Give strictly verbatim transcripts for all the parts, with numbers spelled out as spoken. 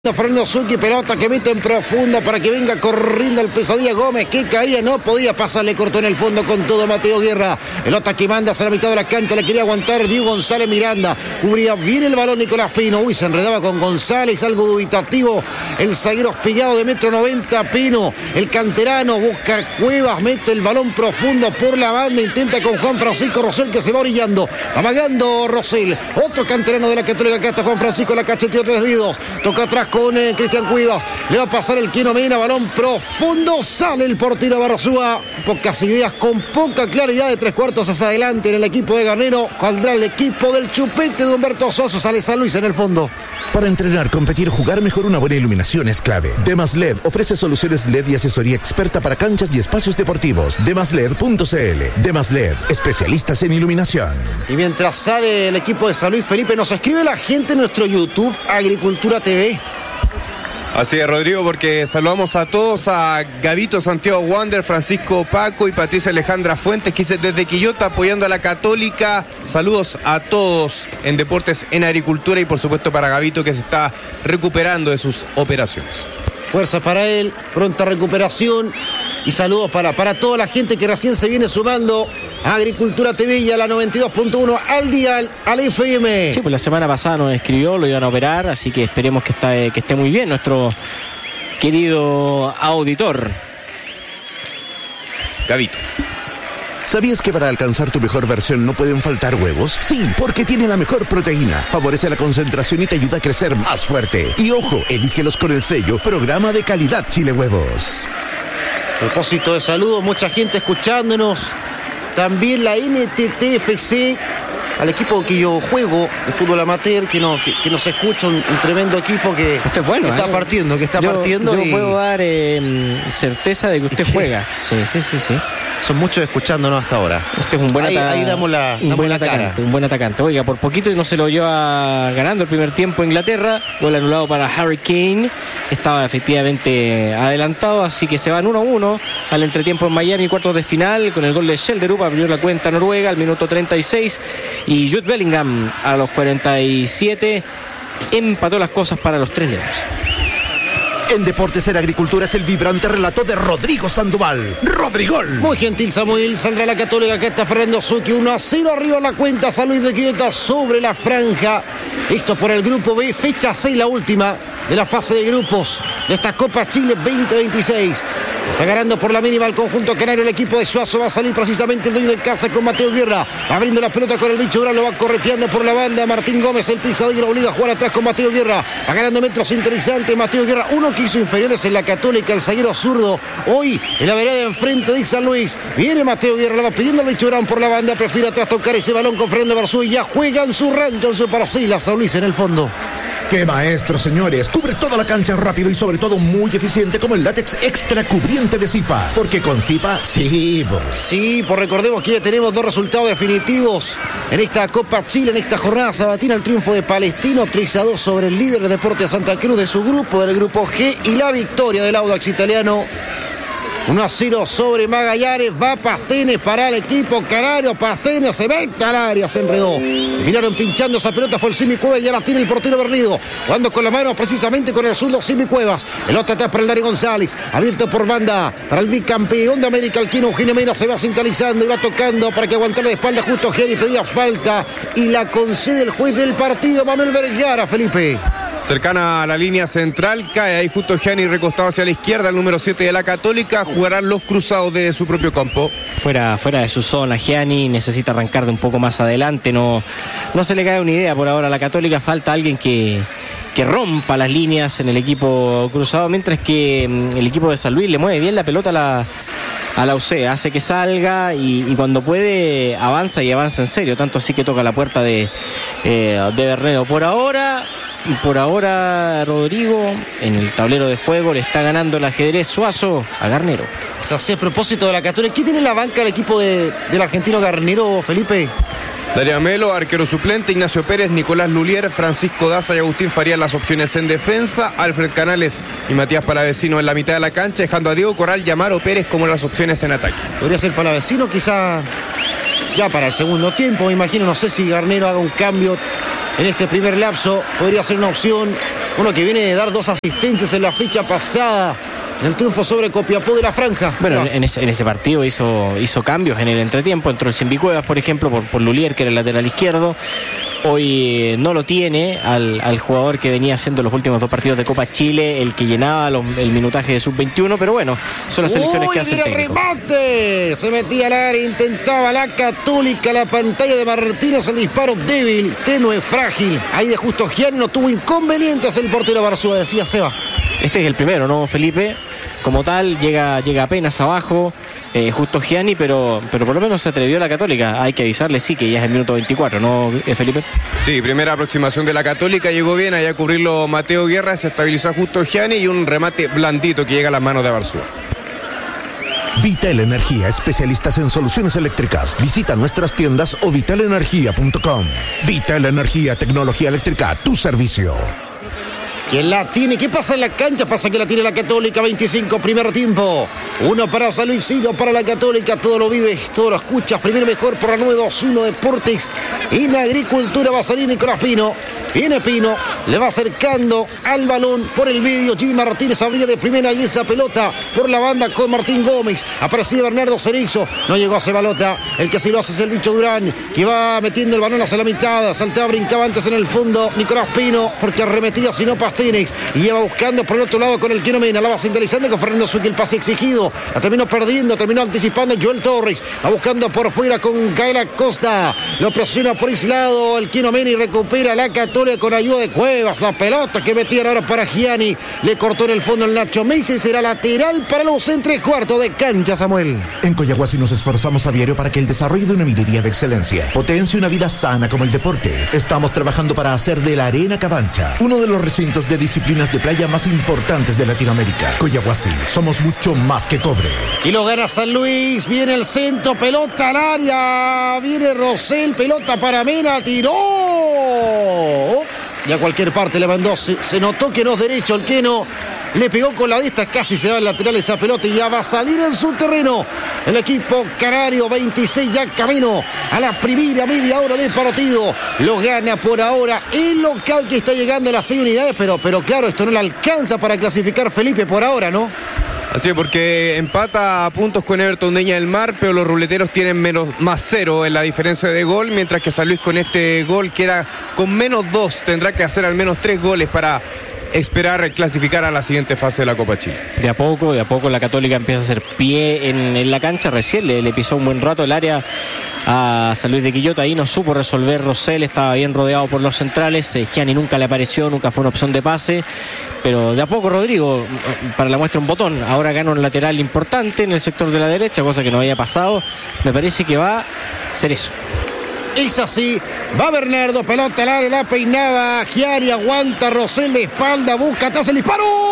Fernando Zucchi, pelota que mete en profunda para que venga corriendo el Pesadilla Gómez, que caía, no podía pasar, le cortó en el fondo con todo Mateo Guerra. Pelota que manda hacia la mitad de la cancha, le quería aguantar Diego González Miranda, cubría bien el balón Nicolás Pino, uy, se enredaba con González, algo dubitativo, el zaguero espigado de metro noventa, Pino, el canterano, busca Cuevas, mete el balón profundo por la banda, intenta con Juan Francisco Rosell, que se va orillando, amagando Rosell, otro canterano de la Católica, acá está Juan Francisco, la cacheteó tres dedos, toca atrás con eh, Cristian Cuevas, le va a pasar el Quino Mena, balón profundo, sale el portero Barrosúa, pocas ideas, con poca claridad de tres cuartos hacia adelante en el equipo de Garnero, saldrá el equipo del chupete de Humberto Soso, sale San Luis en el fondo. Para entrenar, competir, jugar mejor, una buena iluminación es clave. Demas L E D ofrece soluciones L E D y asesoría experta para canchas y espacios deportivos. demas led punto c l. Demas L E D, especialistas en iluminación. Y mientras sale el equipo de San Luis, Felipe, nos escribe la gente en nuestro YouTube, Agricultura T V. Así es, Rodrigo, porque saludamos a todos, a Gavito Santiago Wander, Francisco Paco y Patricia Alejandra Fuentes, que dice desde Quillota apoyando a la Católica. Saludos a todos en Deportes en Agricultura y por supuesto para Gavito, que se está recuperando de sus operaciones. Fuerza para él, pronta recuperación y saludos para, para toda la gente que recién se viene sumando a Agricultura T V y a la noventa y dos punto uno al día, al, al F M. Sí, pues la semana pasada nos escribió, lo iban a operar, así que esperemos que, está, que esté muy bien nuestro querido auditor. Gavito. ¿Sabías que para alcanzar tu mejor versión no pueden faltar huevos? Sí, porque tiene la mejor proteína, favorece la concentración y te ayuda a crecer más fuerte. Y ojo, elígelos con el sello Programa de Calidad Chile Huevos. Propósito de saludos, mucha gente escuchándonos. También la N T T F C, al equipo que yo juego de fútbol amateur, que, no, que, que nos escucha, un, un tremendo equipo que, usted es bueno, que está ¿eh? partiendo, que está yo, partiendo. Yo y... puedo dar eh, certeza de que usted juega. Sí, sí, sí, sí. Son muchos escuchándonos hasta ahora. Usted es un buen, ahí, ata- ahí damos la, un damos buen la atacante, cara. un buen atacante. Oiga, por poquito y no se lo lleva ganando el primer tiempo Inglaterra. Gol anulado para Harry Kane. Estaba efectivamente adelantado, así que se van uno a uno al entretiempo en Miami, cuartos de final, con el gol de Schelderup, abrió la cuenta Noruega al minuto treinta y seis y Jude Bellingham a los cuarenta y siete empató las cosas para los tres leones. En Deportes en Agricultura es el vibrante relato de Rodrigo Sandoval. ¡Rodrigol! Muy gentil Samuel, saldrá la Católica, acá está Fernando Zucchi, uno a cero arriba en la cuenta, San Luis de Quillota sobre la franja. Esto por el grupo B, fecha seis, la última de la fase de grupos de esta Copa Chile veinte veintiséis. Está ganando por la mínima el conjunto canario, el equipo de Suazo. Va a salir precisamente el dueño de casa con Mateo Guerra, abriendo la pelota con el bicho Durán, lo va correteando por la banda Martín Gómez, el pisadillo lo obliga a jugar atrás con Mateo Guerra, va ganando metros interesantes Mateo Guerra, uno que hizo inferiores en la Católica, el zaguero zurdo, hoy en la vereda de enfrente de San Luis. Viene Mateo Guerra, la va pidiendo el bicho Durán por la banda, prefiere atrás tocar ese balón con Fernando Barzú y ya juega en su rancho, en su parcela, San Luis en el fondo. ¡Qué maestro, señores! Cubre toda la cancha rápido y sobre todo muy eficiente como el látex extra cubriente de Zipa. Porque con Zipa, sí, vos. Sí, pues recordemos que ya tenemos dos resultados definitivos en esta Copa Chile, en esta jornada sabatina, el triunfo de Palestino, tres a dos sobre el líder de Deportes Santa Cruz de su grupo, del grupo G, y la victoria del Audax italiano. uno a cero sobre Magallanes, va Pastenes para el equipo canario, Pastenes se mete al área, se enredó. Miraron pinchando esa pelota, fue el Simi Cuevas y ya la tiene el portero Bernido. Jugando con la mano precisamente con el zurdo Simi Cuevas. El otro atrás para el Dani González, abierto por banda para el bicampeón de América, el Quino Eugenio Mena se va sintonizando y va tocando para que aguantara de espalda justo Gianni, pedía falta y la concede el juez del partido, Manuel Vergara, Felipe. Cercana a la línea central, cae ahí justo Gianni recostado hacia la izquierda, el número siete de la Católica, jugarán los cruzados desde su propio campo. Fuera, fuera de su zona, Gianni necesita arrancar de un poco más adelante, no, no se le cae una idea por ahora a la Católica, falta alguien que, que rompa las líneas en el equipo cruzado, mientras que el equipo de San Luis le mueve bien la pelota a la, a la U C, hace que salga y, y cuando puede avanza y avanza en serio, tanto así que toca la puerta de, eh, de Bernedo. Por ahora... Y por ahora Rodrigo en el tablero de juego le está ganando el ajedrez Suazo a Garnero. Se hace a propósito de la Católica. ¿Qué tiene en la banca el equipo de, del argentino Garnero, Felipe? Darío Melo, arquero suplente, Ignacio Pérez, Nicolás Lulier, Francisco Daza y Agustín Farías las opciones en defensa, Alfred Canales y Matías Palavecino en la mitad de la cancha, dejando a Diego Corral y Amaro Pérez como las opciones en ataque. Podría ser Palavecino quizá ya para el segundo tiempo, me imagino, no sé si Garnero haga un cambio en este primer lapso, podría ser una opción Uno que viene de dar dos asistencias en la fecha pasada, en el triunfo sobre Copiapó de la Franja. Bueno, en ese, en ese partido hizo, hizo cambios en el entretiempo. Entró el Simbicuevas, por ejemplo, por, por Lulier, que era el lateral izquierdo. Hoy eh, no lo tiene al, al jugador que venía haciendo los últimos dos partidos de Copa Chile, el que llenaba los, el minutaje de sub veintiuno, pero bueno, son las selecciones Uy, que hace el mira técnico. Remate, se metía al área, intentaba la Católica, la pantalla de Martínez, el disparo débil, tenue, frágil. Ahí de Justo Gianni no tuvo inconvenientes el portero Barzúa, decía Seba. Este es el primero, ¿no, Felipe? Como tal, llega, llega apenas abajo. Eh, Justo Gianni, pero, pero por lo menos se atrevió la Católica. Hay que avisarle, sí, que ya es el minuto veinticuatro, ¿no, Felipe? Sí, primera aproximación de la Católica, llegó bien allá a cubrirlo Mateo Guerra, se estabilizó a Justo Gianni y un remate blandito que llega a las manos de Barzúa. Vital Energía, especialistas en soluciones eléctricas. Visita nuestras tiendas o vital energía punto com. Vital Energía, tecnología eléctrica, tu servicio. ¿Quién la tiene? ¿Qué pasa en la cancha? Pasa que la tiene la Católica, veinticinco, primer tiempo. Uno para San Luis, uno para la Católica. Todo lo vives, todo lo escuchas. Primero mejor por la nueve dos uno Deportes. En Agricultura va a salir Nicolás Pino. Viene Pino, le va acercando al balón por el medio. Jimmy Martínez abría de primera y esa pelota por la banda con Martín Gómez. Aparecía Bernardo Cerezo, no llegó a Cebalota. El que sí lo hace es el Bicho Durán, que va metiendo el balón hacia la mitad. Saltaba, brincaba antes en el fondo Nicolás Pino, porque arremetía sino Pastenex. Y lleva buscando por el otro lado con el Kino Mena. La va centralizando con Fernando Suki, el pase exigido. La terminó perdiendo, terminó anticipando Joel Torres. Va buscando por fuera con Gael Costa. Lo presiona por ese lado el Kino Mena y recupera la Católica con ayuda de Cuevas. La pelota que metían ahora para Gianni. Le cortó en el fondo el Nacho Messi. Será lateral para los en tres cuartos de cancha, Samuel. En Coyahuasi nos esforzamos a diario para que el desarrollo de una minería de excelencia potencie una vida sana como el deporte. Estamos trabajando para hacer de la Arena Cabancha uno de los recintos de disciplinas de playa más importantes de Latinoamérica. Coyahuasi, somos mucho más que cobre. Y lo gana San Luis. Viene el centro, pelota al área. Viene Rosell, pelota para Mena, tiró. Y a cualquier parte le mandó. Se, se notó que no es derecho el Keno. Le pegó con la de esta, casi se va al lateral esa pelota y ya va a salir en su terreno. El equipo canario, veintiséis ya camino a la primera media hora de partido. Lo gana por ahora el local, que está llegando a las seis unidades, pero, pero claro, esto no le alcanza para clasificar, Felipe, por ahora, ¿no? Así es, porque empata a puntos con Everton Viña del Mar, pero los ruleteros tienen menos, más cero en la diferencia de gol, mientras que San Luis con este gol queda con menos dos. Tendrá que hacer al menos tres goles para esperar clasificar a la siguiente fase de la Copa Chile. De a poco, de a poco la Católica empieza a hacer pie en, en la cancha. Recién le, le pisó un buen rato el área a San Luis de Quillota. Ahí no supo resolver Rosell, estaba bien rodeado por los centrales. eh, Gianni nunca le apareció, nunca fue una opción de pase. Pero de a poco, Rodrigo, para la muestra un botón. Ahora gana un lateral importante en el sector de la derecha, cosa que no había pasado. Me parece que va a ser eso. Es así, va Bernardo, pelota al área, la peinaba Gianni, aguanta Rosell de espalda, busca atrás el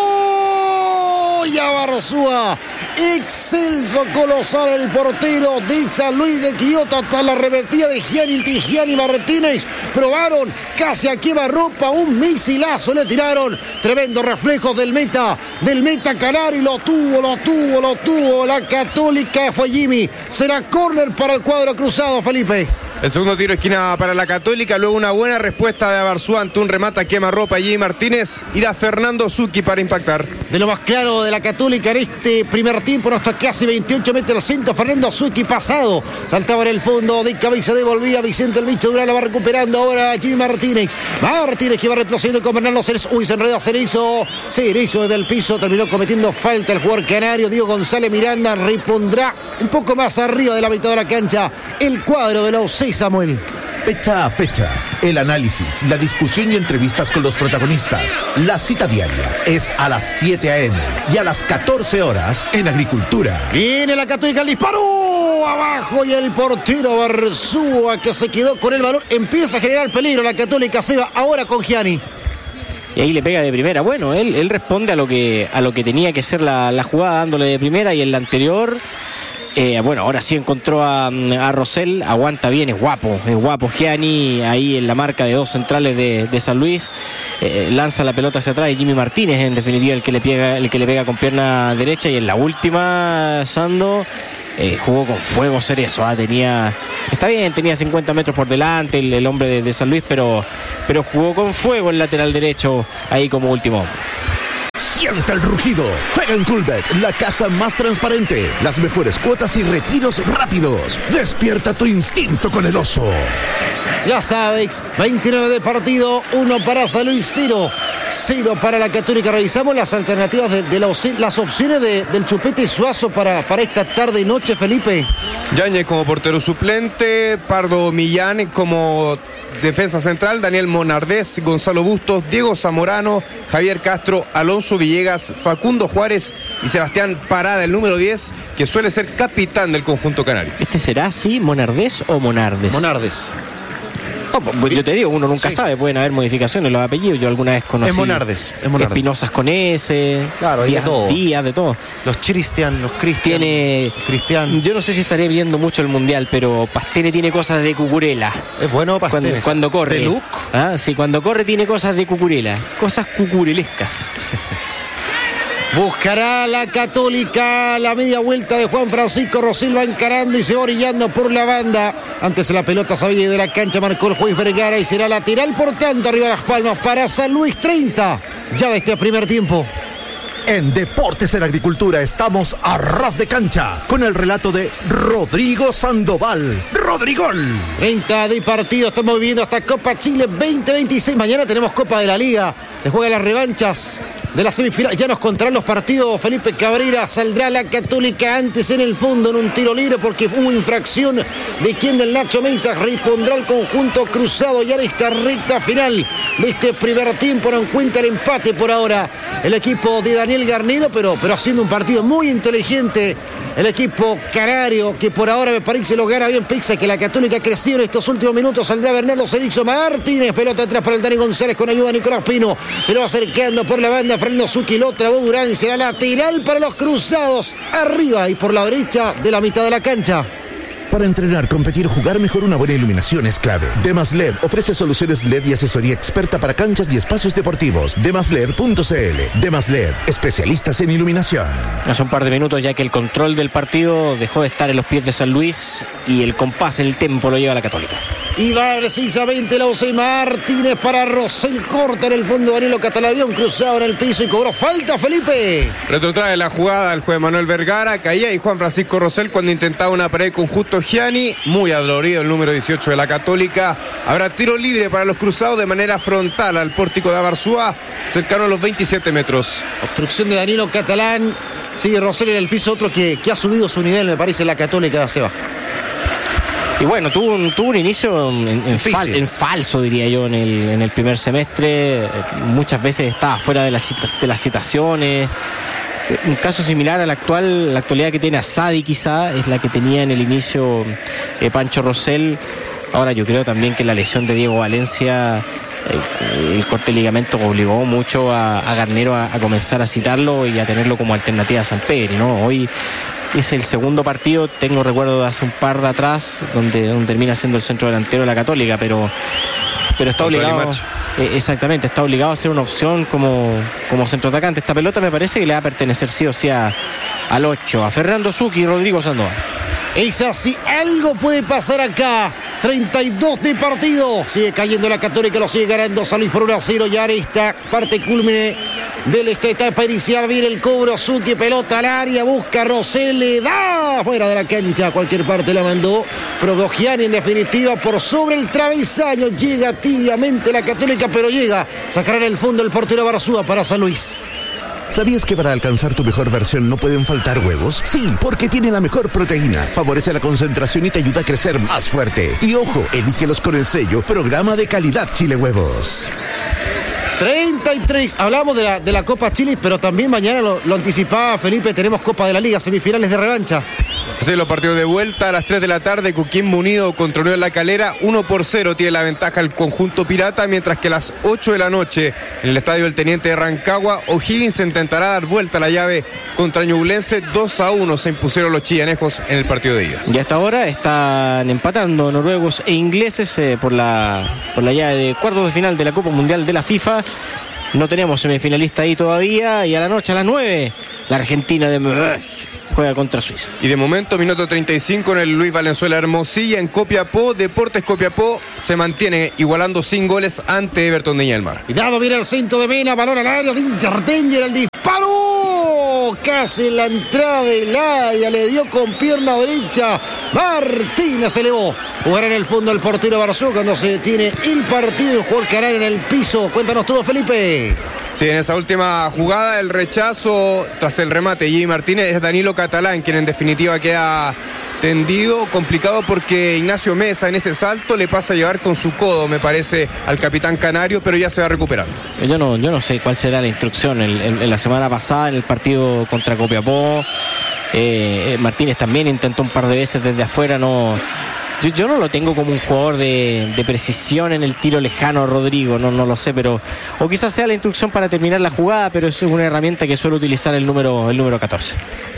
disparo. Ya va Barzúa, excelso, colosal el portero de San Luis de Quillota, hasta la revertida de Gianni, Gianni Martínez. Probaron casi a quemarropa, un misilazo le tiraron. Tremendo reflejo del meta, del meta canario, y lo tuvo, lo tuvo, lo tuvo. La Católica, fue Jimmy. Será córner para el cuadro cruzado, Felipe. El segundo tiro de esquina para la Católica, luego una buena respuesta de Barzúa ante un remate a quemarropa y Martínez. Irá Fernando Suki para impactar. De lo más claro de la Católica en este primer tiempo, no está casi veintiocho metros al centro. Fernando Suki pasado, saltaba en el fondo, de cabeza devolvía Vicente el Bicho Durán, la va recuperando ahora Jimmy Martínez. Martínez que va retrocediendo con Bernardo Cerezo. Uy, se enredó Cerezo. Cerezo desde el piso, terminó cometiendo falta el jugador canario. Diego González Miranda repondrá un poco más arriba de la mitad de la cancha el cuadro de la U C, Samuel. Fecha a fecha, el análisis, la discusión y entrevistas con los protagonistas. La cita diaria es a las siete a eme y a las catorce horas en Agricultura. Viene la Católica, el disparo abajo y el portero Barzúa, que se quedó con el balón. Empieza a generar peligro la Católica, se va ahora con Gianni. Y ahí le pega de primera. Bueno, él, él responde a lo que a lo que tenía que ser la, la jugada, dándole de primera, y en la anterior... Eh, bueno, ahora sí encontró a, a Rosell, aguanta bien, es guapo, es guapo Gianni, ahí en la marca de dos centrales de, de San Luis, eh, lanza la pelota hacia atrás y Jimmy Martínez, en definitiva, el que le pega, el que le pega con pierna derecha. Y en la última, Sando, eh, jugó con fuego Cerezo, ¿eh? tenía, está bien, tenía cincuenta metros por delante el, el hombre de, de San Luis, pero, pero jugó con fuego el lateral derecho ahí como último. Siente el rugido. Juega en Coolbet, la casa más transparente. Las mejores cuotas y retiros rápidos. Despierta tu instinto con el oso. Ya sabes, veintinueve de partido, uno para San Luis, cero. cero para la Católica. Revisamos las alternativas de, de la, las opciones de, del Chupete Suazo para, para esta tarde y noche, Felipe. Yáñez como portero suplente, Pardo Millán como defensa central, Daniel Monardés, Gonzalo Bustos, Diego Zamorano, Javier Castro, Alonso Villegas, Facundo Juárez y Sebastián Parada, el número diez, que suele ser capitán del conjunto canario. ¿Este será así, Monardés o Monardes? Monardes. Oh, pues yo te digo, uno nunca sí. sabe, pueden haber modificaciones en los apellidos. Yo alguna vez conocí. Es Monardes, es Monardes. Espinosas con S. Claro, hay Díaz, de todo. Díaz, de todo. Los Cristian, los Cristian. Tiene. Cristian. Yo no sé si estaré viendo mucho el mundial, pero Pastene tiene cosas de Cucurela. Es bueno Pastene. Cuando, cuando corre. De look. Ah, sí, cuando corre tiene cosas de Cucurela. Cosas cucurelescas. Buscará la Católica la media vuelta de Juan Francisco Rosell, va encarando y se va orillando por la banda. Antes la pelota sabía de la cancha, marcó el juez Vergara y será lateral, por tanto arriba Las Palmas para San Luis. Treinta ya de este primer tiempo. En Deportes en Agricultura estamos a ras de cancha con el relato de Rodrigo Sandoval. ¡Rodrigol! treinta de partido, estamos viviendo hasta Copa Chile veinte veintiséis. Mañana tenemos Copa de la Liga, se juegan las revanchas de la semifinal. Ya nos contarán los partidos Felipe Cabrera. Saldrá la Católica antes en el fondo en un tiro libre porque hubo infracción de quien del Nacho Mensah. Repondrá el conjunto cruzado ya en esta recta final de este primer tiempo. No encuentra el empate por ahora el equipo de Daniel Garnero, pero, pero haciendo un partido muy inteligente el equipo canario, que por ahora me parece lo gana bien Pizza, que la Católica ha crecido en estos últimos minutos. Saldrá Bernardo Cerizo Martínez, pelota atrás para el Dani González con ayuda de Nicolás Pino. Se lo va acercando por la banda Fernando Zucchi, lo trabó Durán, será lateral para los cruzados, arriba y por la derecha de la mitad de la cancha. Para entrenar, competir, jugar mejor, una buena iluminación es clave. Demas L E D ofrece soluciones L E D y asesoría experta para canchas y espacios deportivos. demas led punto c l. Demas L E D, especialistas en iluminación. Hace un par de minutos ya que el control del partido dejó de estar en los pies de San Luis y el compás, el tempo lo lleva a la Católica. Y va precisamente la José Martínez para Rosell, corta en el fondo Danilo Catalavión, cruzado en el piso y cobró falta, Felipe. Retrotrae la jugada el juez Manuel Vergara, caía y Juan Francisco Rosell cuando intentaba una pared con Justo Gianni, muy adolorido el número dieciocho de la Católica. Habrá tiro libre para los cruzados de manera frontal al pórtico de Abarzúa, cercano a los veintisiete metros. Obstrucción de Danilo Catalán, sigue Rosell en el piso, otro que, que ha subido su nivel, me parece, la Católica, Seba. Y bueno, tuvo un, tuvo un inicio en, en, fal, en falso, diría yo, en el, en el primer semestre. Muchas veces estaba fuera de las, de las citaciones. Un caso similar a la actual, la actualidad que tiene Asadi quizá, es la que tenía en el inicio eh, Pancho Rosell. Ahora yo creo también que la lesión de Diego Valencia, eh, el corte de ligamento obligó mucho a, a Garnero a, a comenzar a citarlo y a tenerlo como alternativa a Sampedri, ¿no? Hoy es el segundo partido, tengo recuerdo de hace un par de atrás, donde, donde termina siendo el centro delantero de la Católica, pero, pero está obligado, eh, exactamente, está obligado a ser una opción como, como centroatacante. Esta pelota me parece que le va a pertenecer sí o sí a, al ocho, a Fernando Zucchi y Rodrigo Sandoval. Es así, algo puede pasar acá. treinta y dos de partido. Sigue cayendo la Católica, lo sigue ganando San Luis por uno a cero. Ya en esta parte culmine de esta etapa inicial. Viene el cobro, Zucchi, pelota al área, busca Rosell, le da fuera de la cancha, a cualquier parte la mandó. Pero Gianni en definitiva por sobre el travesaño. Llega tibiamente la Católica, pero llega. Sacará en el fondo el portero Abarzúa para San Luis. ¿Sabías que para alcanzar tu mejor versión no pueden faltar huevos? Sí, porque tiene la mejor proteína, favorece la concentración y te ayuda a crecer más fuerte. Y ojo, elígelos con el sello Programa de Calidad Chile Huevos. treinta y tres, hablamos de la, de la Copa Chile, pero también mañana lo, lo anticipaba Felipe, tenemos Copa de la Liga, semifinales de revancha. Sí, los partidos de vuelta a las tres de la tarde, Coquimbo Unido contra Unión La Calera, uno por cero tiene la ventaja el conjunto pirata, mientras que a las ocho de la noche en el estadio del Teniente de Rancagua, O'Higgins intentará dar vuelta a la llave contra Ñublense. Dos a uno se impusieron los chillanejos en el partido de ida. Y hasta ahora están empatando noruegos e ingleses eh, por la, por la llave de cuartos de final de la Copa Mundial de la FIFA. No tenemos semifinalista ahí todavía, y a la noche a las nueve la Argentina de Merch juega contra Suiza. Y de momento, minuto treinta y cinco en el Luis Valenzuela Hermosilla, en Copiapó. Deportes Copiapó se mantiene igualando sin goles ante Everton de Viña del Mar. Cuidado, viene el centro de Mena, balón al área, Danger, Danger, el disparo. Casi en la entrada del área, le dio con pierna derecha. Martínez se elevó. Jugará en el fondo el portero Barzú cuando se detiene el partido. Jugador Carar en el piso. Cuéntanos todo, Felipe. Sí, en esa última jugada, el rechazo tras el remate de Jimmy Martínez es Danilo Catalán, quien en definitiva queda tendido, complicado porque Ignacio Mesa en ese salto le pasa a llevar con su codo, me parece, al capitán canario, pero ya se va recuperando. Yo no, yo no sé cuál será la instrucción. El, el, la semana pasada en el partido contra Copiapó, eh, Martínez también intentó un par de veces desde afuera, no... Yo, yo no lo tengo como un jugador de, de precisión en el tiro lejano, Rodrigo, no, no lo sé, pero o quizás sea la instrucción para terminar la jugada, pero eso es una herramienta que suele utilizar el número, el número catorce.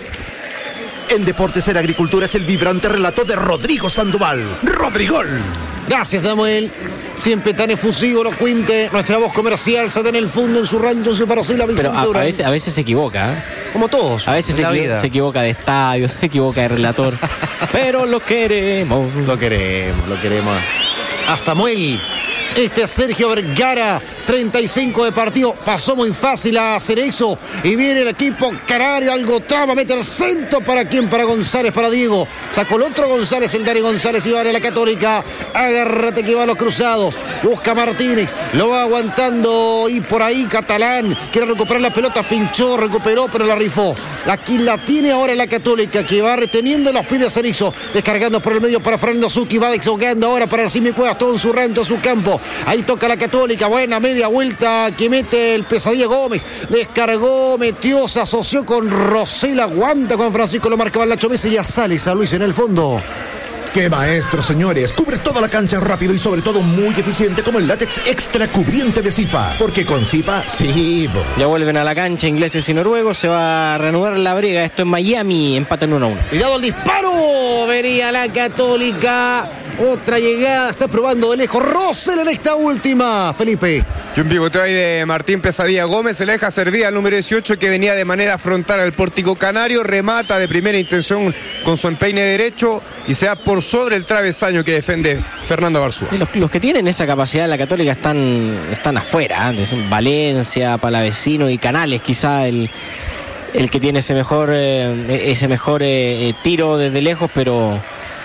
En Deportes en Agricultura es el vibrante relato de Rodrigo Sandoval. ¡Rodrigol! Gracias, Samuel. Siempre tan efusivo, elocuente. Nuestra voz comercial se da en el fondo, en su rancho, en su parcela, Pero a, a, veces, a veces se equivoca, ¿eh? Como todos. A veces se, equivo- se equivoca de estadio, se equivoca de relator. Pero lo queremos. Lo queremos, lo queremos. A Samuel. Este es Sergio Vergara, treinta y cinco de partido. Pasó muy fácil a Cerezo. Y viene el equipo canario, algo traba, mete el centro. ¿Para quién? Para González, para Diego. Sacó el otro González, el Dani González. Y va a la Católica. Agárrate que va a los cruzados. Busca Martínez. Lo va aguantando. Y por ahí Catalán. Quiere recuperar la pelota. Pinchó, recuperó, pero la rifó. Aquí la tiene ahora la Católica, que va reteniendo los pies de Cerezo. Descargando por el medio para Fernando Zucchi. Va desahogando ahora para el Simi Cuevas. Todo en su rancho, su campo. Ahí toca la Católica, buena media vuelta que mete el Pesadilla Gómez. Descargó, metió, se asoció con Rosela, aguanta con Francisco, lo marcaba el Nacho Messi y ya sale San Luis en el fondo. ¡Qué maestro, señores! Cubre toda la cancha rápido y sobre todo muy eficiente como el látex extra cubriente de Zipa. Porque con Zipa, sí. Bo. Ya vuelven a la cancha ingleses y noruegos. Se va a reanudar la brega. Esto en Miami. Empatan uno a uno. Cuidado el disparo. Venía la Católica. Otra llegada. Está probando de lejos. Rosel en esta última. Felipe. Y un pivoteo ahí de Martín Pesadilla Gómez. Se le deja servir al número dieciocho que venía de manera frontal al pórtico canario. Remata de primera intención con su empeine derecho y se da por sobre el travesaño que defiende Fernando Barzúa. Los, los que tienen esa capacidad de la Católica están, están afuera, ¿eh? Son Valencia, Palavecino y Canales, quizá el, el que tiene ese mejor, eh, ese mejor eh, tiro desde lejos, pero,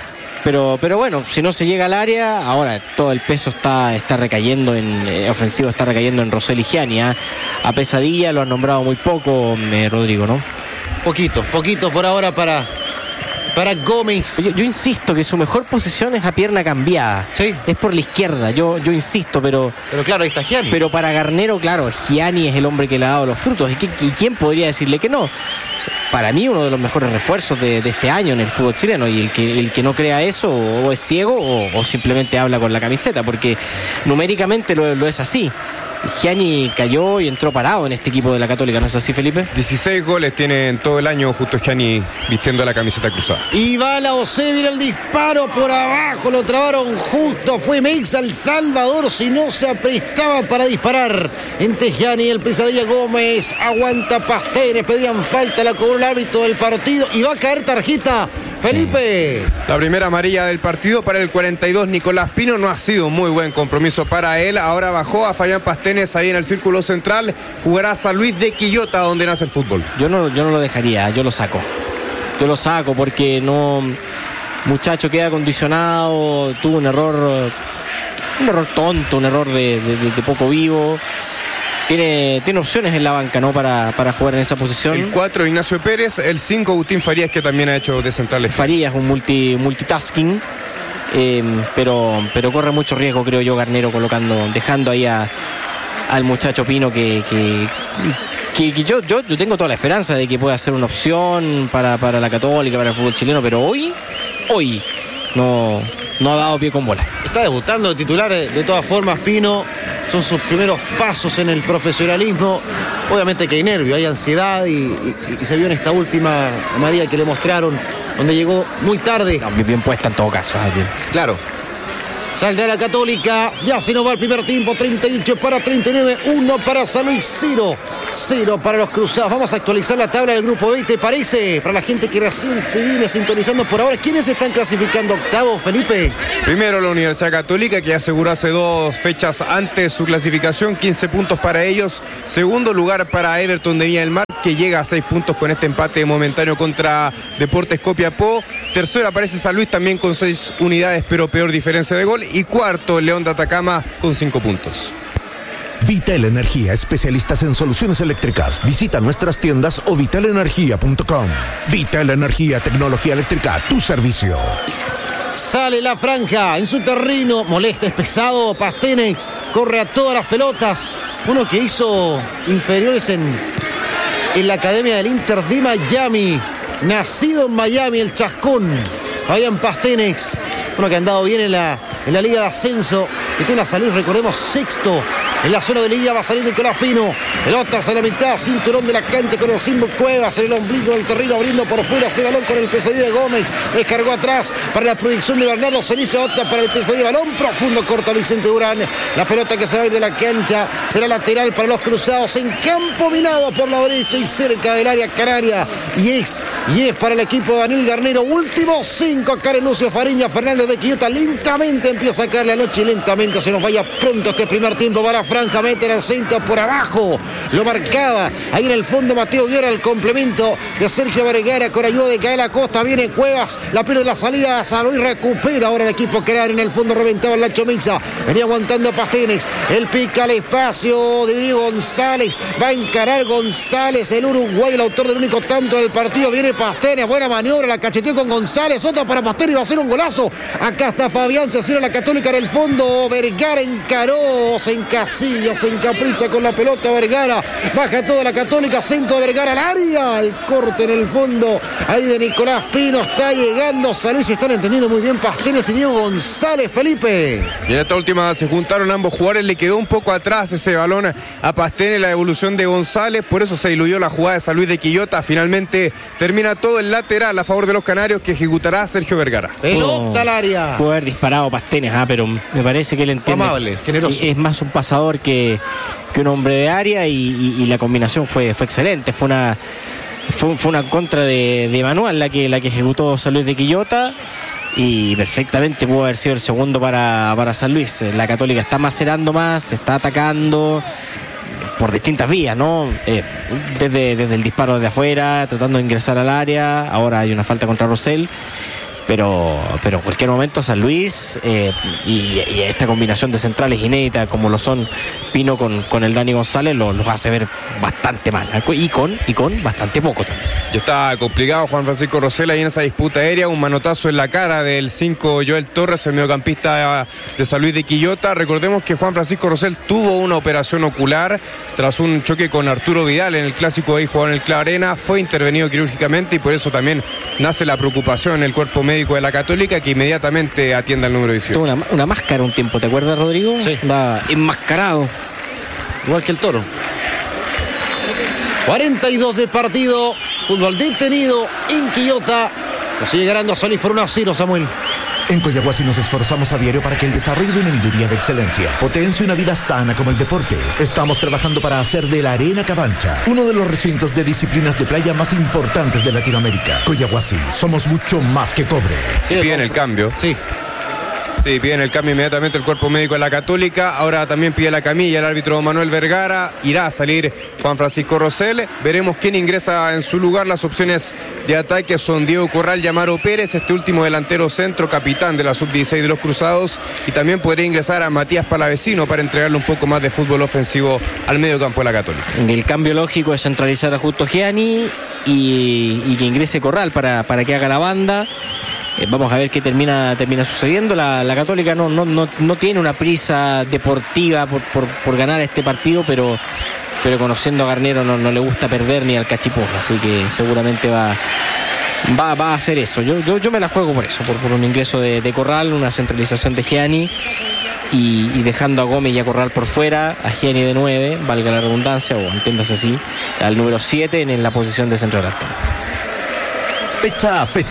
pero, pero bueno, si no se llega al área, ahora todo el peso está, está recayendo en eh, ofensivo, está recayendo en Rosel y Gianni, ¿eh? A Pesadilla lo han nombrado muy poco, eh, Rodrigo, ¿no? Poquito, poquito por ahora para... Para Gómez. Yo, yo insisto que su mejor posición es a pierna cambiada. Sí. Es por la izquierda, yo, yo insisto, pero... Pero claro, ahí está Gianni. Pero para Garnero, claro, Gianni es el hombre que le ha dado los frutos. ¿Y, qué, y quién podría decirle que no? Para mí uno de los mejores refuerzos de, de este año en el fútbol chileno. Y el que, el que no crea eso o es ciego o, o simplemente habla con la camiseta. Porque numéricamente lo, lo es así. Gianni cayó y entró parado en este equipo de la Católica, ¿no es así, Felipe? dieciséis goles tiene en todo el año justo Gianni vistiendo la camiseta cruzada. Y va la Osevi, el disparo por abajo, lo trabaron justo, fue Mexa El Salvador, si no se aprestaba para disparar. Entre Gianni y el Pesadilla Gómez, aguanta Pasteres, pedían falta, la cobró el árbitro del partido y va a caer tarjeta. Felipe. La primera amarilla del partido para el cuarenta y dos, Nicolás Pino. No ha sido un muy buen compromiso para él. Ahora bajó a Fabián Pastenes ahí en el círculo central. Jugará San Luis de Quillota, donde nace el fútbol. Yo no, yo no lo dejaría, yo lo saco. Yo lo saco porque no... Muchacho queda condicionado, tuvo un error... Un error tonto, un error de, de, de poco vivo. Tiene, tiene opciones en la banca, ¿no? Para, para jugar en esa posición. El cuatro, Ignacio Pérez. El cinco, Agustín Farías, que también ha hecho de centrales. Farías, un multi, multitasking. Eh, pero, pero corre mucho riesgo, creo yo, Garnero, colocando, dejando ahí a, al muchacho Pino que... que Que, que yo, yo, yo tengo toda la esperanza de que pueda ser una opción para, para la Católica, para el fútbol chileno, pero hoy, hoy no, no ha dado pie con bola. Está debutando de titular de todas formas Pino, son sus primeros pasos en el profesionalismo. Obviamente que hay nervio, hay ansiedad y, y, y se vio en esta última amarilla que le mostraron, donde llegó muy tarde. No, bien puesta en todo caso. ¿eh? Claro. Saldrá la Católica. Ya se nos va el primer tiempo. treinta y ocho para treinta y nueve. uno para San Luis. cero. cero para los Cruzados. Vamos a actualizar la tabla del grupo B. ¿Te parece? Para la gente que recién se viene sintonizando por ahora. ¿Quiénes están clasificando octavos, Felipe? Primero la Universidad Católica, que aseguró hace dos fechas antes su clasificación. quince puntos para ellos. Segundo lugar para Everton de Viña del Mar, que llega a seis puntos con este empate momentáneo contra Deportes Copiapó. Tercero aparece San Luis también con seis unidades, pero peor diferencia de gol. Y cuarto, León de Atacama con cinco puntos. Vital Energía, especialistas en soluciones eléctricas. Visita nuestras tiendas o vital energía punto com. Vital Energía, tecnología eléctrica a tu servicio. Sale la franja en su terreno. Molesta, es pesado. Pastenex corre a todas las pelotas. Uno que hizo inferiores en, en la academia del Inter de Miami. Nacido en Miami, el Chascón. Fabián Pastenex. Uno que ha andado bien en la, en la Liga de Ascenso. Que tiene a San Luis, recordemos, sexto. En la zona de Liga va a salir Nicolás Pino. Pelotas a la mitad, cinturón de la cancha con Osimbo Cuevas en el ombligo del terreno, abriendo por fuera ese balón con el Pesadilla de Gómez. Descargó atrás para la proyección de Bernardo Cenizo. Otra para el Pesadilla, balón profundo, corta Vicente Durán. La pelota que se va a ir de la cancha será lateral para los Cruzados en campo minado por la derecha y cerca del área canaria. Y es, y es para el equipo de Daniel Garnero. Último cinco, Karen Lucio Fariña, Fernández de Quillota. Lentamente empieza a caer la noche y lentamente se nos vaya pronto este primer tiempo para franja, mete en el centro por abajo, lo marcaba ahí en el fondo Mateo Guerra, el complemento de Sergio Vergara con ayuda de Gael Acosta, viene Cuevas, la pierde la salida, San Luis recupera ahora el equipo que era en el fondo, reventaba el Nacho Misa, venía aguantando Pastenex, el pica al espacio de Diego González, va a encarar González, el Uruguay, el autor del único tanto del partido, viene Pastenex, buena maniobra, la cacheteó con González, otra para Pastenex, va a ser un golazo, acá está Fabián, se cierra la Católica en el fondo, Vergara encaró, se encasilla, se encapricha con la pelota Vergara, baja toda la Católica, centro de Vergara al área, el corte en el fondo, ahí de Nicolás Pino, está llegando San Luis, están entendiendo muy bien Pastenes y Diego González, Felipe. Y en esta última se juntaron ambos jugadores, le quedó un poco atrás ese balón a Pastenes, la evolución de González, por eso se diluyó la jugada de San Luis de Quillota, finalmente termina todo el lateral a favor de los canarios que ejecutará Sergio Vergara. Pelota al área. Pudo haber disparado Pastenes, ah, pero me parece que él entiende. Amable, generoso. Es más un pasador que, que un hombre de área y, y, y la combinación fue, fue excelente. Fue una, fue, fue una contra de, de manual la que, la que ejecutó San Luis de Quillota y perfectamente pudo haber sido el segundo para, para San Luis. La Católica está macerando más, se está atacando por distintas vías, ¿no? Eh, desde, desde el disparo desde afuera, tratando de ingresar al área. Ahora hay una falta contra Rosell. Pero, pero en cualquier momento San Luis eh, y, y esta combinación de centrales inédita como lo son Pino con, con el Dani González lo, los hace ver bastante mal y con, y con bastante poco también. Ya está complicado Juan Francisco Rosell ahí en esa disputa aérea, un manotazo en la cara del cinco Joel Torres, el mediocampista de San Luis de Quillota. Recordemos que Juan Francisco Rosell tuvo una operación ocular tras un choque con Arturo Vidal en el clásico de ahí jugado en el Club Arena, fue intervenido quirúrgicamente y por eso también nace la preocupación en el cuerpo médico de la Católica que inmediatamente atienda al número dieciocho. Tuvo una, una máscara un tiempo, ¿te acuerdas, Rodrigo? Sí. Va enmascarado. Igual que el Toro. cuarenta y dos de partido, fútbol detenido en Quillota. Lo sigue ganando San Luis por uno a cero, Samuel. En Coyahuasi nos esforzamos a diario para que el desarrollo de una viduría de excelencia potencie una vida sana como el deporte. Estamos trabajando para hacer de la Arena Cabancha uno de los recintos de disciplinas de playa más importantes de Latinoamérica. Coyahuasi, somos mucho más que cobre. Sí, piden el cambio. Sí. Sí, piden el cambio inmediatamente el cuerpo médico de la Católica. Ahora también pide la camilla el árbitro Manuel Vergara. Irá a salir Juan Francisco Rosell. Veremos quién ingresa en su lugar. Las opciones de ataque son Diego Corral y Amaro Pérez, este último delantero centro, capitán de la sub dieciséis de los Cruzados. Y también podría ingresar a Matías Palavecino para entregarle un poco más de fútbol ofensivo al medio campo de la Católica. El cambio lógico es centralizar a Justo Gianni y, y que ingrese Corral para, para que haga la banda. Eh, vamos a ver qué termina, termina sucediendo. La, la Católica no, no, no, no tiene una prisa deportiva por, por, por ganar este partido, pero, pero conociendo a Garnero no, no le gusta perder ni al cachiporra, así que seguramente va, va, va a hacer eso. Yo, yo, yo me la juego por eso, por, por un ingreso de, de Corral, una centralización de Gianni y, y dejando a Gómez y a Corral por fuera, a Gianni de nueve, valga la redundancia, o entiendas así, al número siete en, en la posición de centro delantero. Fecha a fecha,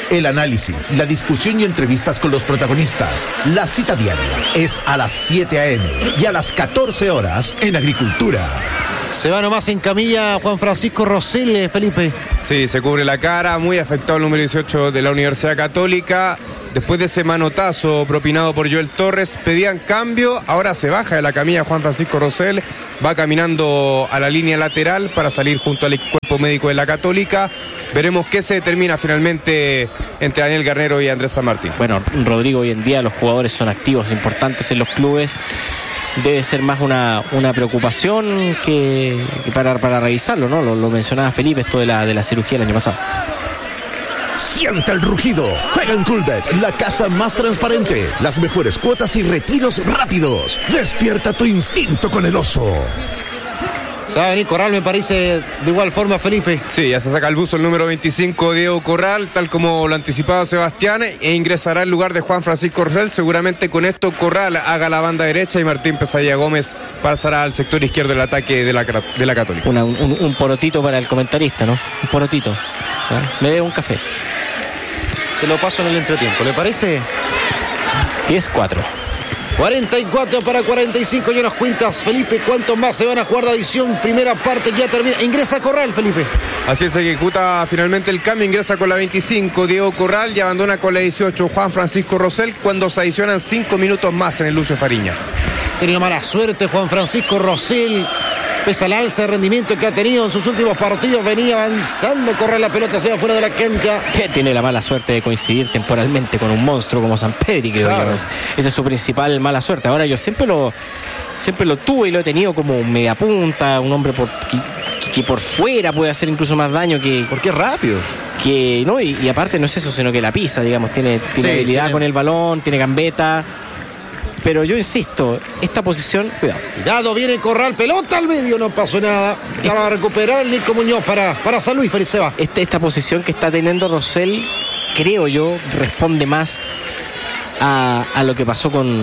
El análisis, la discusión y entrevistas con los protagonistas. La cita diaria es a las siete a eme y a las catorce horas en Agricultura. Se va nomás en camilla Juan Francisco Rosell, Felipe. Sí, se cubre la cara, muy afectado el número dieciocho de la Universidad Católica. Después de ese manotazo propinado por Joel Torres, pedían cambio, ahora se baja de la camilla Juan Francisco Rosell, va caminando a la línea lateral para salir junto al cuerpo médico de la Católica. Veremos qué se determina finalmente entre Daniel Garnero y Andrés San Martín. Bueno, Rodrigo, hoy en día los jugadores son activos, importantes en los clubes. Debe ser más una, una preocupación que, que para, para revisarlo, ¿no? Lo, lo mencionaba Felipe, esto de la, de la cirugía el año pasado. Sienta el rugido. Juega en Coolbet, la casa más transparente. Las mejores cuotas y retiros rápidos. Despierta tu instinto con el oso. Se va a venir Corral, me parece, de igual forma, Felipe. Sí, ya se saca el buzo el número veinticinco, Diego Corral, tal como lo anticipaba Sebastián, e ingresará en lugar de Juan Francisco Rosell. Seguramente con esto Corral haga la banda derecha y Martín Pesadilla Gómez pasará al sector izquierdo del ataque de la, de la Católica. Una, un, un porotito para el comentarista, ¿no? Un porotito. ¿Ah? Me debe un café. Se lo paso en el entretiempo, ¿le parece? diez cuatro. cuarenta y cuatro para cuarenta y cinco, ya nos cuentas, Felipe, ¿cuántos más se van a jugar de adición? Primera parte ya termina. Ingresa Corral, Felipe. Así es, ejecuta finalmente el cambio, ingresa con la veinticinco Diego Corral y abandona con la dieciocho Juan Francisco Rosell cuando se adicionan cinco minutos más en el Lucio Fariña. Tenía mala suerte Juan Francisco Rosell. Pese al alza de rendimiento que ha tenido en sus últimos partidos, venía avanzando, corre la pelota hacia afuera de la cancha. Que tiene la mala suerte de coincidir temporalmente con un monstruo como Sampedri, que claro. digamos, esa es su principal mala suerte. Ahora yo siempre lo siempre lo tuve y lo he tenido como un media punta, un hombre por, que, que por fuera puede hacer incluso más daño que... Porque es rápido. Que, no, y, y aparte no es eso, sino que la pisa, digamos, tiene, tiene sí, habilidad tiene... con el balón, tiene gambeta. Pero yo insisto, esta posición, cuidado. Cuidado, viene Corral, pelota al medio, no pasó nada. Ya va a recuperar el Nico Muñoz para, para San Luis, Feliz Seba. Esta, esta posición que está teniendo Rosell, creo yo, responde más a, a lo que pasó con,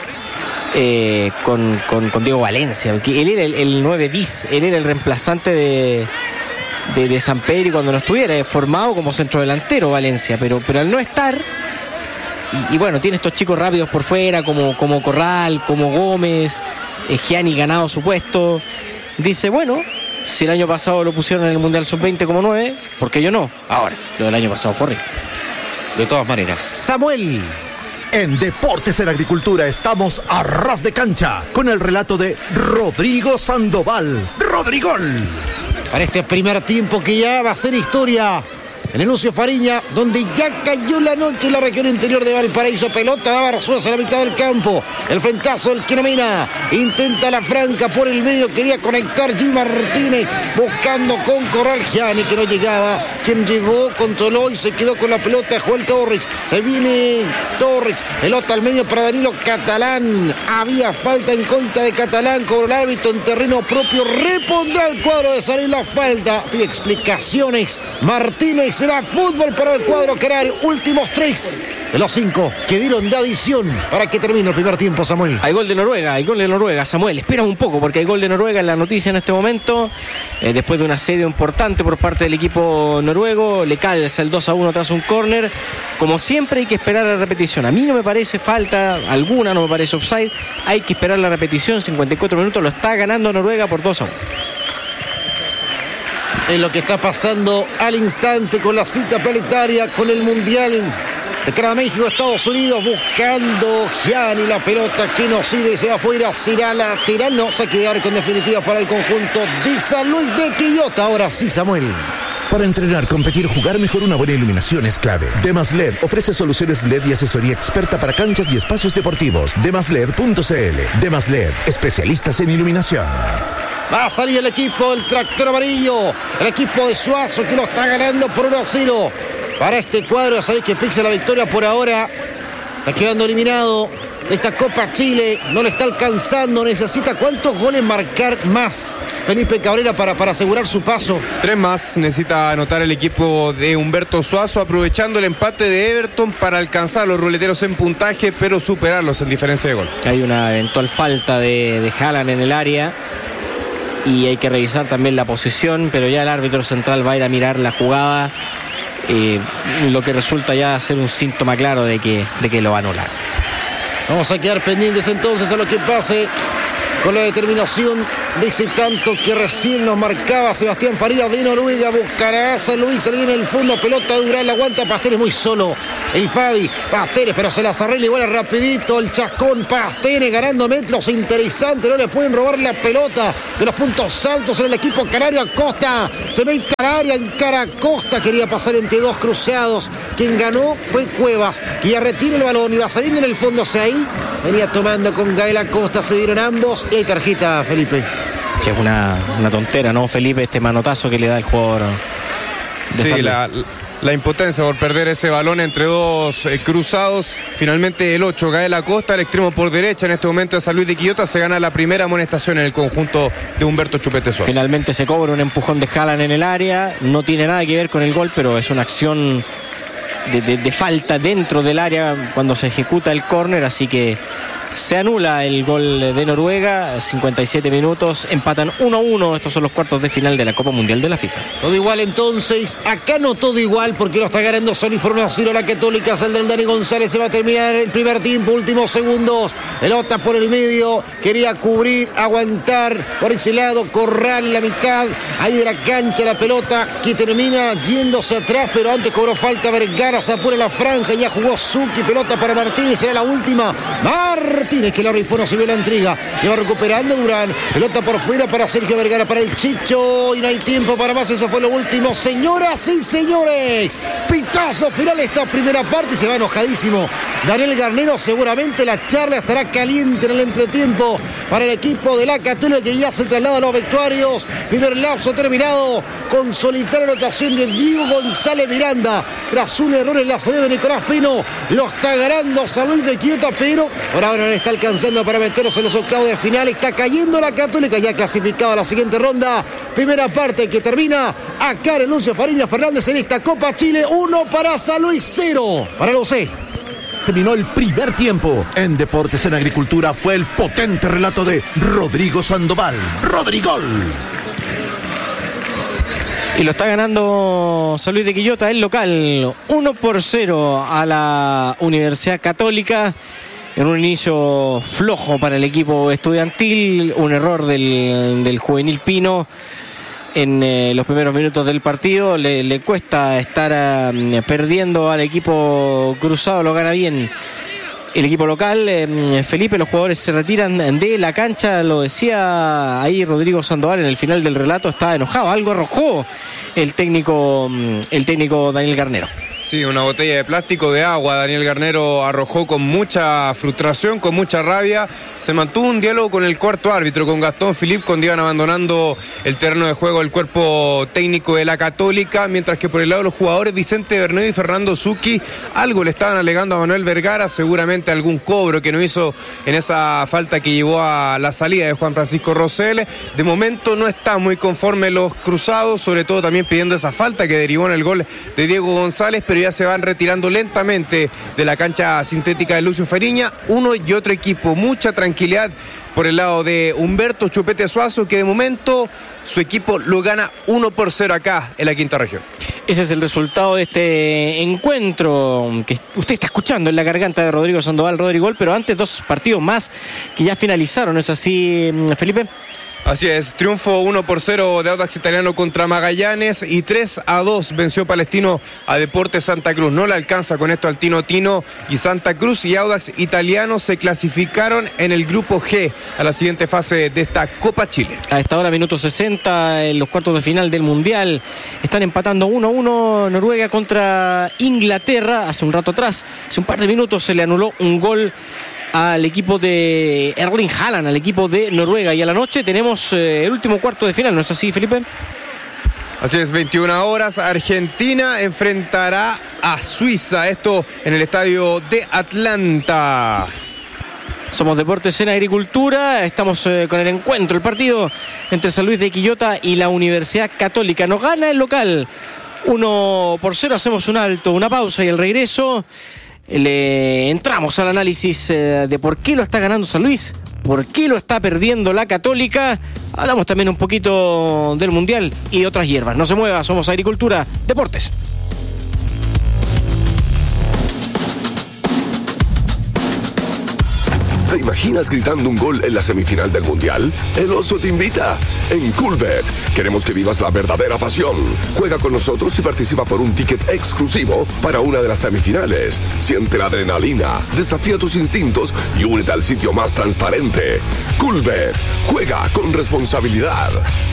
eh, con, con, con Diego Valencia. Porque él era el, el nueve bis, él era el reemplazante de, de, de Sampedri cuando no estuviera, formado como centrodelantero Valencia, pero, pero al no estar... Y, y bueno, tiene estos chicos rápidos por fuera, como, como Corral, como Gómez, eh, Gianni ganado su puesto. Dice, bueno, si el año pasado lo pusieron en el Mundial sub veinte como nueve, ¿por qué yo no? Ahora, lo del año pasado fue horrible. De todas maneras, Samuel. En Deportes en Agricultura estamos a ras de cancha con el relato de Rodrigo Sandoval. ¡Rodrigol! Para este primer tiempo que ya va a ser historia en el Lucio Fariña, donde ya cayó la noche en la región interior de Valparaíso. Pelota daba Arzuaza a la mitad del campo. El frentazo del Quinomina. Intenta la franca por el medio. Quería conectar Jim Martínez. Buscando con Corral. Gianni que no llegaba. Quien llegó, controló y se quedó con la pelota. Joel Torres. Se viene Torres. Pelota al medio para Danilo Catalán. Había falta en contra de Catalán. Cobró el árbitro en terreno propio. Repondrá el cuadro de salir la falta. Y explicaciones. Martínez. Será fútbol para el cuadro canario. Últimos tres de los cinco que dieron de adición para que termine el primer tiempo, Samuel. Hay gol de Noruega, hay gol de Noruega, Samuel. Espera un poco porque hay gol de Noruega en la noticia en este momento. Eh, después de un asedio importante por parte del equipo noruego, le calza el dos a uno tras un córner. Como siempre hay que esperar la repetición. A mí no me parece falta alguna, no me parece offside. Hay que esperar la repetición, cincuenta y cuatro minutos, lo está ganando Noruega por dos a uno. En lo que está pasando al instante con la cita planetaria, con el Mundial de cara a México, Estados Unidos, buscando Gianni la pelota que no sirve, se va afuera, será lateral, no, saque de arco en definitiva para el conjunto de San Luis de Quillota. Ahora sí, Samuel. Para entrenar, competir, jugar mejor, una buena iluminación es clave. Demas L E D ofrece soluciones L E D y asesoría experta para canchas y espacios deportivos. demas led punto c l. Demas L E D, especialistas en iluminación. Va a salir el equipo del tractor amarillo, el equipo de Suazo que lo está ganando por uno a cero. Para este cuadro, sabéis que Pixel la victoria por ahora. Está quedando eliminado de esta Copa Chile. No le está alcanzando. Necesita cuántos goles marcar más Felipe Cabrera para, para asegurar su paso. Tres más necesita anotar el equipo de Humberto Suazo, aprovechando el empate de Everton para alcanzar a los ruleteros en puntaje, pero superarlos en diferencia de gol. Hay una eventual falta de, de Haaland en el área. Y hay que revisar también la posición, pero ya el árbitro central va a ir a mirar la jugada. eh, lo que resulta ya ser un síntoma claro de que, de que lo va a anular. Vamos a quedar pendientes entonces a lo que pase con la determinación de ese tanto que recién nos marcaba Sebastián Farías de Noruega. Buscará a San Luis, salir en el fondo, pelota Durán, la aguanta Pasteres muy solo. El Fabi, Pasteres, pero se las arregla igual rapidito. El chascón, Pasteres ganando metros, interesante, no le pueden robar la pelota de los puntos altos en el equipo canario. Acosta se mete al área, encara a Costa, quería pasar entre dos cruzados. Quien ganó fue Cuevas, que ya retira el balón y va saliendo en el fondo hacia ahí. Venía tomando con Gael Acosta, se dieron ambos y hay tarjeta, Felipe. Que es una, una tontera, ¿no, Felipe? Este manotazo que le da el jugador de Sí, San Luis. la, la impotencia por perder ese balón entre dos eh, cruzados. Finalmente el ocho, Gael Acosta, el extremo por derecha en este momento de San Luis de Quillota, se gana la primera amonestación en el conjunto de Humberto Chupete Suazo. Finalmente se cobra un empujón de Haaland en el área, no tiene nada que ver con el gol, pero es una acción de, de, de falta dentro del área cuando se ejecuta el córner, así que se anula el gol de Noruega. Cincuenta y siete minutos, empatan uno a uno. Estos son los cuartos de final de la Copa Mundial de la FIFA. Todo igual entonces, acá no todo igual porque lo está ganando San Luis por uno a cero la Católica. Saldrá el Dani González, se va a terminar el primer tiempo, últimos segundos. Pelota por el medio, quería cubrir, aguantar por ese lado, Corral en la mitad, ahí de la cancha la pelota que termina yéndose atrás, pero antes cobró falta Vergara, se apura la franja, ya jugó Zucchi, pelota para Martínez, será la última. Martínez, que la rifó, no se vio la intriga, que va recuperando Durán, pelota por fuera para Sergio Vergara, para el Chicho, y no hay tiempo para más, eso fue lo último. Señoras y señores, pitazo final esta primera parte, y se va enojadísimo Daniel Garnero. Seguramente la charla estará caliente en el entretiempo para el equipo de la Católica, que ya se traslada a los vestuarios. Primer lapso terminado con solitaria anotación de Diego González Miranda tras un error en la salida de Nicolás Pino. Lo está ganando San Luis de Quillota, pero por ahora no le está alcanzando para meternos en los octavos de final. Está cayendo la Católica, ya clasificada a la siguiente ronda. Primera parte que termina acá en Lucio Fariña Fernández en esta Copa Chile. Uno para San Luis, cero para el O C. Terminó el primer tiempo. En Deportes en Agricultura fue el potente relato de Rodrigo Sandoval. ¡Rodrigol! Y lo está ganando San Luis de Quillota, el local, uno por cero a la Universidad Católica. En un inicio flojo para el equipo estudiantil, un error del, del juvenil Pino en eh, los primeros minutos del partido. Le, le cuesta estar uh, perdiendo al equipo cruzado, lo gana bien el equipo local. eh, Felipe, los jugadores se retiran de la cancha, lo decía ahí Rodrigo Sandoval en el final del relato, está enojado, algo arrojó el técnico, el técnico Daniel Garnero. Sí, una botella de plástico de agua. Daniel Garnero arrojó con mucha frustración, con mucha rabia. Se mantuvo un diálogo con el cuarto árbitro, con Gastón Philippe, cuando iban abandonando el terreno de juego el cuerpo técnico de la Católica, mientras que por el lado de los jugadores, Vicente Bernedo y Fernando Zucchi algo le estaban alegando a Manuel Vergara, seguramente algún cobro que no hizo en esa falta que llevó a la salida de Juan Francisco Rosell. De momento no está muy conforme los cruzados, sobre todo también pidiendo esa falta que derivó en el gol de Diego González, pero ya se van retirando lentamente de la cancha sintética de Lucio Fariña, uno y otro equipo. Mucha tranquilidad por el lado de Humberto Chupete Suazo, que de momento su equipo lo gana uno por cero acá en la quinta región. Ese es el resultado de este encuentro que usted está escuchando en la garganta de Rodrigo Sandoval, Rodrigol, pero antes dos partidos más que ya finalizaron, ¿no es así, Felipe? Así es, triunfo uno por cero de Audax Italiano contra Magallanes y tres a dos venció Palestino a Deportes Santa Cruz. No le alcanza con esto al Tino Tino, y Santa Cruz y Audax Italiano se clasificaron en el grupo G a la siguiente fase de esta Copa Chile. A esta hora, minuto sesenta, en los cuartos de final del Mundial. Están empatando uno a uno Noruega contra Inglaterra. Hace un rato atrás, hace un par de minutos, se le anuló un gol al equipo de Erling Haaland, al equipo de Noruega. Y a la noche tenemos eh, el último cuarto de final, ¿no es así, Felipe? Así es, veintiuna horas, Argentina enfrentará a Suiza, esto en el estadio de Atlanta. Somos Deportes en Agricultura, estamos eh, con el encuentro, el partido entre San Luis de Quillota y la Universidad Católica. Nos gana el local uno por cero, hacemos un alto, una pausa y el regreso le entramos al análisis eh, de por qué lo está ganando San Luis, por qué lo está perdiendo la Católica. Hablamos también un poquito del Mundial y de otras hierbas. No se mueva, somos Agricultura, Deportes. imaginas gritando un gol en la semifinal del Mundial? El Oso te invita. En Coolbet queremos que vivas la verdadera pasión. Juega con nosotros y participa por un ticket exclusivo para una de las semifinales. Siente la adrenalina, desafía tus instintos y únete al sitio más transparente. Coolbet. Juega con responsabilidad.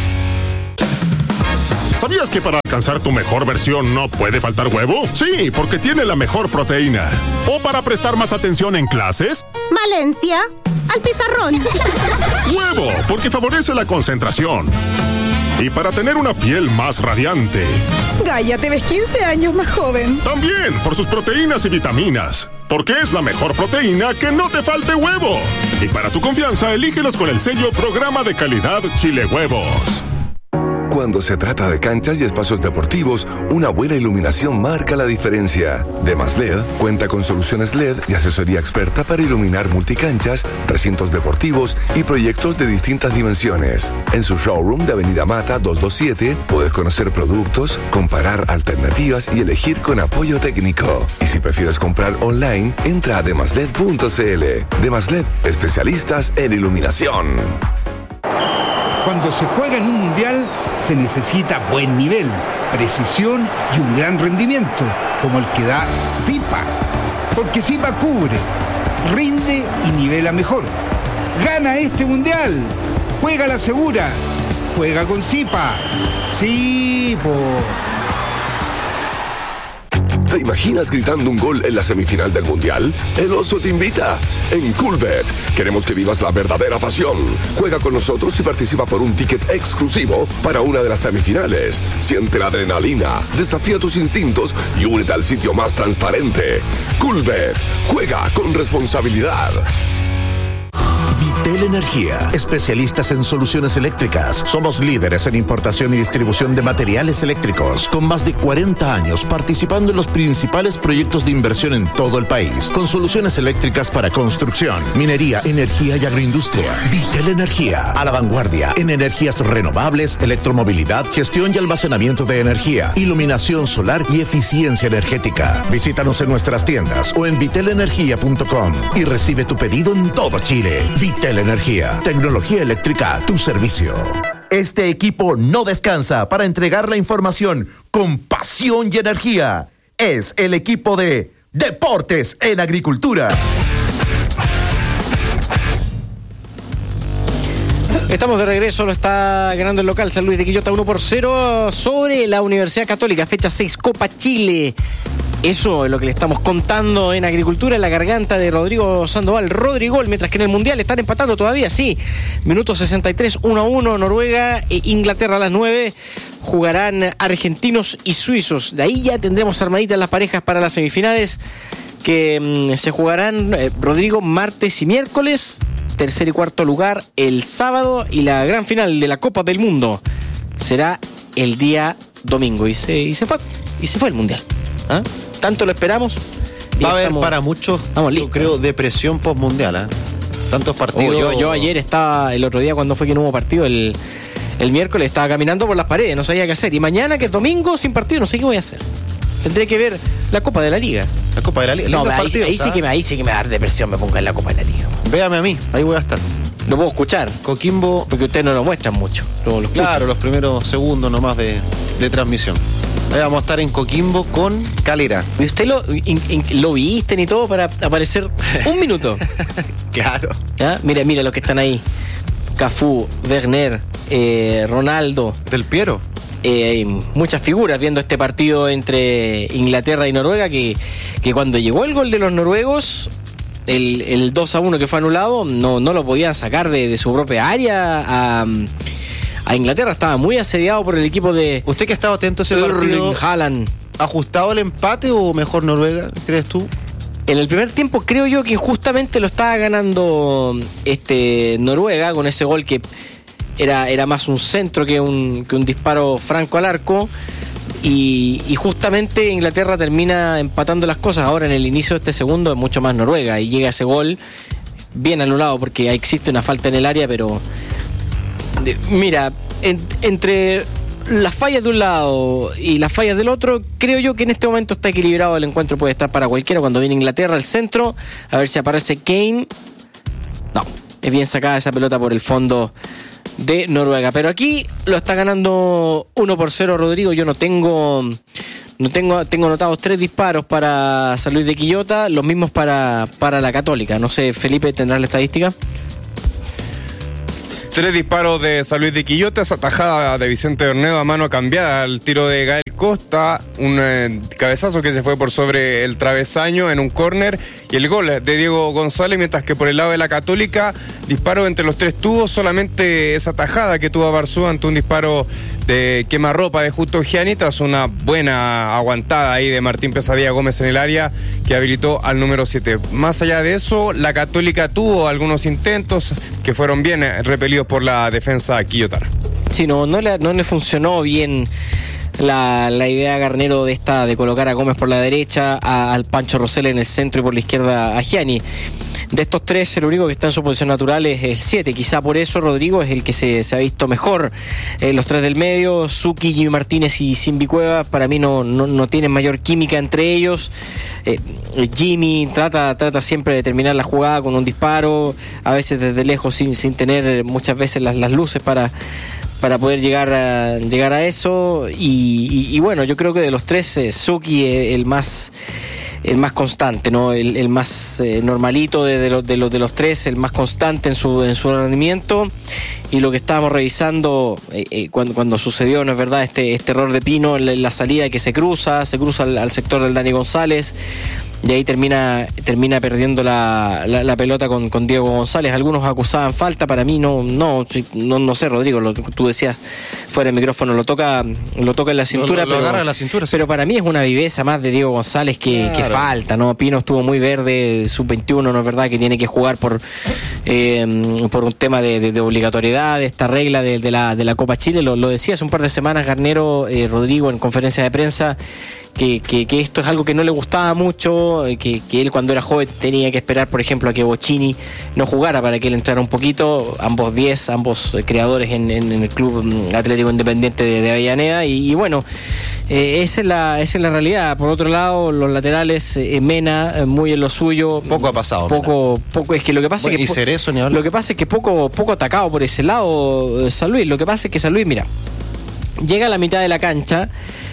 ¿Sabías que para alcanzar tu mejor versión no puede faltar huevo? Sí, porque tiene la mejor proteína. ¿O para prestar más atención en clases? Valencia, al pizarrón. Huevo, porque favorece la concentración. Y para tener una piel más radiante. Gaia, te ves quince años más joven. También por sus proteínas y vitaminas. Porque es la mejor proteína que no te falte huevo. Y para tu confianza, elígelos con el sello Programa de Calidad Chile Huevos. Cuando se trata de canchas y espacios deportivos, una buena iluminación marca la diferencia. Demas L E D cuenta con soluciones L E D y asesoría experta para iluminar multicanchas, recintos deportivos y proyectos de distintas dimensiones. En su showroom de Avenida Mata doscientos veintisiete puedes conocer productos, comparar alternativas y elegir con apoyo técnico. Y si prefieres comprar online, entra a demasled punto cl. Demasled, especialistas en iluminación. Cuando se juega en un mundial, se necesita buen nivel, precisión y un gran rendimiento, como el que da Zipa. Porque Zipa cubre, rinde y nivela mejor. ¡Gana este mundial! ¡Juega la segura! ¡Juega con Zipa! ¡Sí, po! ¿Te imaginas gritando un gol en la semifinal del Mundial? El Oso te invita. En Coolbet queremos que vivas la verdadera pasión. Juega con nosotros y participa por un ticket exclusivo para una de las semifinales. Siente la adrenalina, desafía tus instintos y únete al sitio más transparente. Coolbet. Juega con responsabilidad. Vitel Energía, especialistas en soluciones eléctricas. Somos líderes en importación y distribución de materiales eléctricos, con más de cuarenta años participando en los principales proyectos de inversión en todo el país, con soluciones eléctricas para construcción, minería, energía y agroindustria. Vitel Energía, a la vanguardia en energías renovables, electromovilidad, gestión y almacenamiento de energía, iluminación solar y eficiencia energética. Visítanos en nuestras tiendas o en vitel energía punto com y recibe tu pedido en todo Chile. Vitel Energía, tecnología eléctrica a tu servicio. Este equipo no descansa para entregar la información con pasión y energía. Es el equipo de Deportes en Agricultura. Estamos de regreso, lo está ganando el local San Luis de Quillota uno por cero sobre la Universidad Católica, fecha seis, Copa Chile. Eso es lo que le estamos contando en Agricultura, en la garganta de Rodrigo Sandoval. Rodrigo, mientras que en el Mundial están empatando todavía, sí. Minuto sesenta y tres, uno a uno, Noruega e Inglaterra a las nueve. Jugarán argentinos y suizos. De ahí ya tendremos armaditas las parejas para las semifinales que mmm, se jugarán, eh, Rodrigo, martes y miércoles. Tercer y cuarto lugar el sábado. Y la gran final de la Copa del Mundo será el día domingo. Y se, y se fue, y se fue el Mundial. ¿Ah? Tanto lo esperamos. Va a haber estamos, para muchos, yo creo, depresión postmundial, ¿eh? Tantos partidos. Oh, yo, yo ayer estaba, el otro día cuando fue que no hubo partido, el, el miércoles estaba caminando por las paredes, no sabía qué hacer. Y mañana, que es domingo, sin partido, no sé qué voy a hacer. Tendré que ver la Copa de la Liga. La Copa de la Liga. No, ahí, partidos, ahí, sí que me, ahí sí que me va a dar depresión, me ponga en la Copa de la Liga. Véame a mí, ahí voy a estar. Lo puedo escuchar. Coquimbo. Porque ustedes no lo muestran mucho. Lo, lo claro, los primeros segundos nomás de, de transmisión. Ahí vamos a estar en Coquimbo con Calera. ¿Y usted lo, in, in, lo visten y todo para aparecer un minuto? Claro. ¿Ah? Mira, mira los que están ahí. Cafú, Werner, eh, Ronaldo. Del Piero. Eh, hay muchas figuras viendo este partido entre Inglaterra y Noruega, que, que cuando llegó el gol de los noruegos, el, el dos a uno que fue anulado, no, no lo podían sacar de, de su propia área a, a Inglaterra. Estaba muy asediado por el equipo de... ¿Usted que ha estado atento a ese partido, Haaland, ajustado el empate o mejor Noruega, crees tú? En el primer tiempo creo yo que justamente lo estaba ganando este Noruega con ese gol que era, era más un centro que un, que un disparo franco al arco, y, y justamente Inglaterra termina empatando las cosas. Ahora en el inicio de este segundo es mucho más Noruega y llega ese gol bien anulado porque existe una falta en el área, pero de, mira, en, entre las fallas de un lado y las fallas del otro, creo yo que en este momento está equilibrado el encuentro, puede estar para cualquiera. Cuando viene Inglaterra al centro, a ver si aparece Kane, No, es bien sacada esa pelota por el fondo de Noruega. Pero aquí lo está ganando uno por cero Rodrigo. Yo no tengo... No tengo, tengo anotados tres disparos para San Luis de Quillota, los mismos para, para la Católica. No sé, Felipe, ¿tendrás la estadística? Tres disparos de San Luis de Quillota, esa tajada de Vicente Ornedo a mano cambiada, el tiro de Gael Costa, un eh, cabezazo que se fue por sobre el travesaño en un córner y el gol de Diego González, mientras que por el lado de la Católica, disparo entre los tres tubos, solamente esa tajada que tuvo Barzú ante un disparo de quemarropa de Justo Gianni, tras una buena aguantada ahí de Martín Pesadilla Gómez en el área que habilitó al número siete. Más allá de eso, la Católica tuvo algunos intentos que fueron bien repelidos por la defensa quillotana. Sí, no, no le, no le funcionó bien la, la idea Garnero de esta de colocar a Gómez por la derecha, a, al Pancho Rosell en el centro y por la izquierda a Gianni. De estos tres, el único que está en su posición natural es el siete. Quizá por eso Rodrigo es el que se, se ha visto mejor. Eh, los tres del medio, Suki, Jimmy Martínez y Simbi Cueva, para mí no, no, no tienen mayor química entre ellos. Eh, Jimmy trata, trata siempre de terminar la jugada con un disparo, a veces desde lejos sin, sin tener muchas veces las, las luces para... para poder llegar a, llegar a eso y, y, y bueno, yo creo que de los tres eh, Suki es el más el más constante, ¿no? El, el más eh, normalito de, de, los, de, los, de los tres, el más constante en su, en su rendimiento. Y lo que estábamos revisando eh, eh, cuando, cuando sucedió, ¿no es verdad? Este, este error de Pino en la, en la salida que se cruza, se cruza al, al sector del Dani González. Y ahí termina termina perdiendo la, la, la pelota con, con Diego González. Algunos acusaban falta, para mí no no no, no sé, Rodrigo, lo, tú decías fuera del micrófono, lo toca lo toca en la cintura, lo, lo, lo pero, agarra en la cintura, sí. Pero para mí es una viveza más de Diego González que, claro. que falta, ¿no? Pino estuvo muy verde, sub veintiuno, ¿no es verdad? Que tiene que jugar por eh, por un tema de, de, de obligatoriedad, de esta regla de, de, la, de la Copa Chile. Lo, lo decía hace un par de semanas Garnero, eh, Rodrigo, en conferencia de prensa, Que, que, que esto es algo que no le gustaba mucho, que, que él cuando era joven tenía que esperar, por ejemplo, a que Bocchini no jugara para que él entrara un poquito, ambos diez, ambos creadores en, en, en el Club Atlético Independiente de, de Avellaneda, y, y bueno, eh, esa, es la, esa es la realidad. Por otro lado, los laterales, eh, Mena, eh, muy en lo suyo. Poco ha pasado. Poco, poco, es que lo que pasa bueno, es que... Y Cerezo, ni hablar. Lo que pasa es que poco, poco atacado por ese lado San Luis. Lo que pasa es que San Luis, mira, llega a la mitad de la cancha,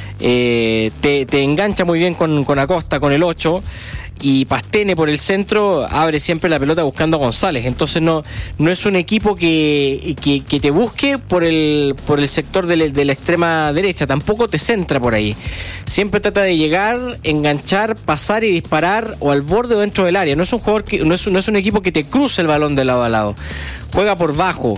Eh, te, te engancha muy bien con, con Acosta, con el ocho, y Pastene por el centro abre siempre la pelota buscando a González. Entonces no, no es un equipo que, que, que te busque por el, por el sector de, le, de la extrema derecha, tampoco te centra por ahí. Siempre trata de llegar, enganchar, pasar y disparar o al borde o dentro del área. No es un jugador que, no es, no es un equipo que te cruce el balón de lado a lado, juega por bajo.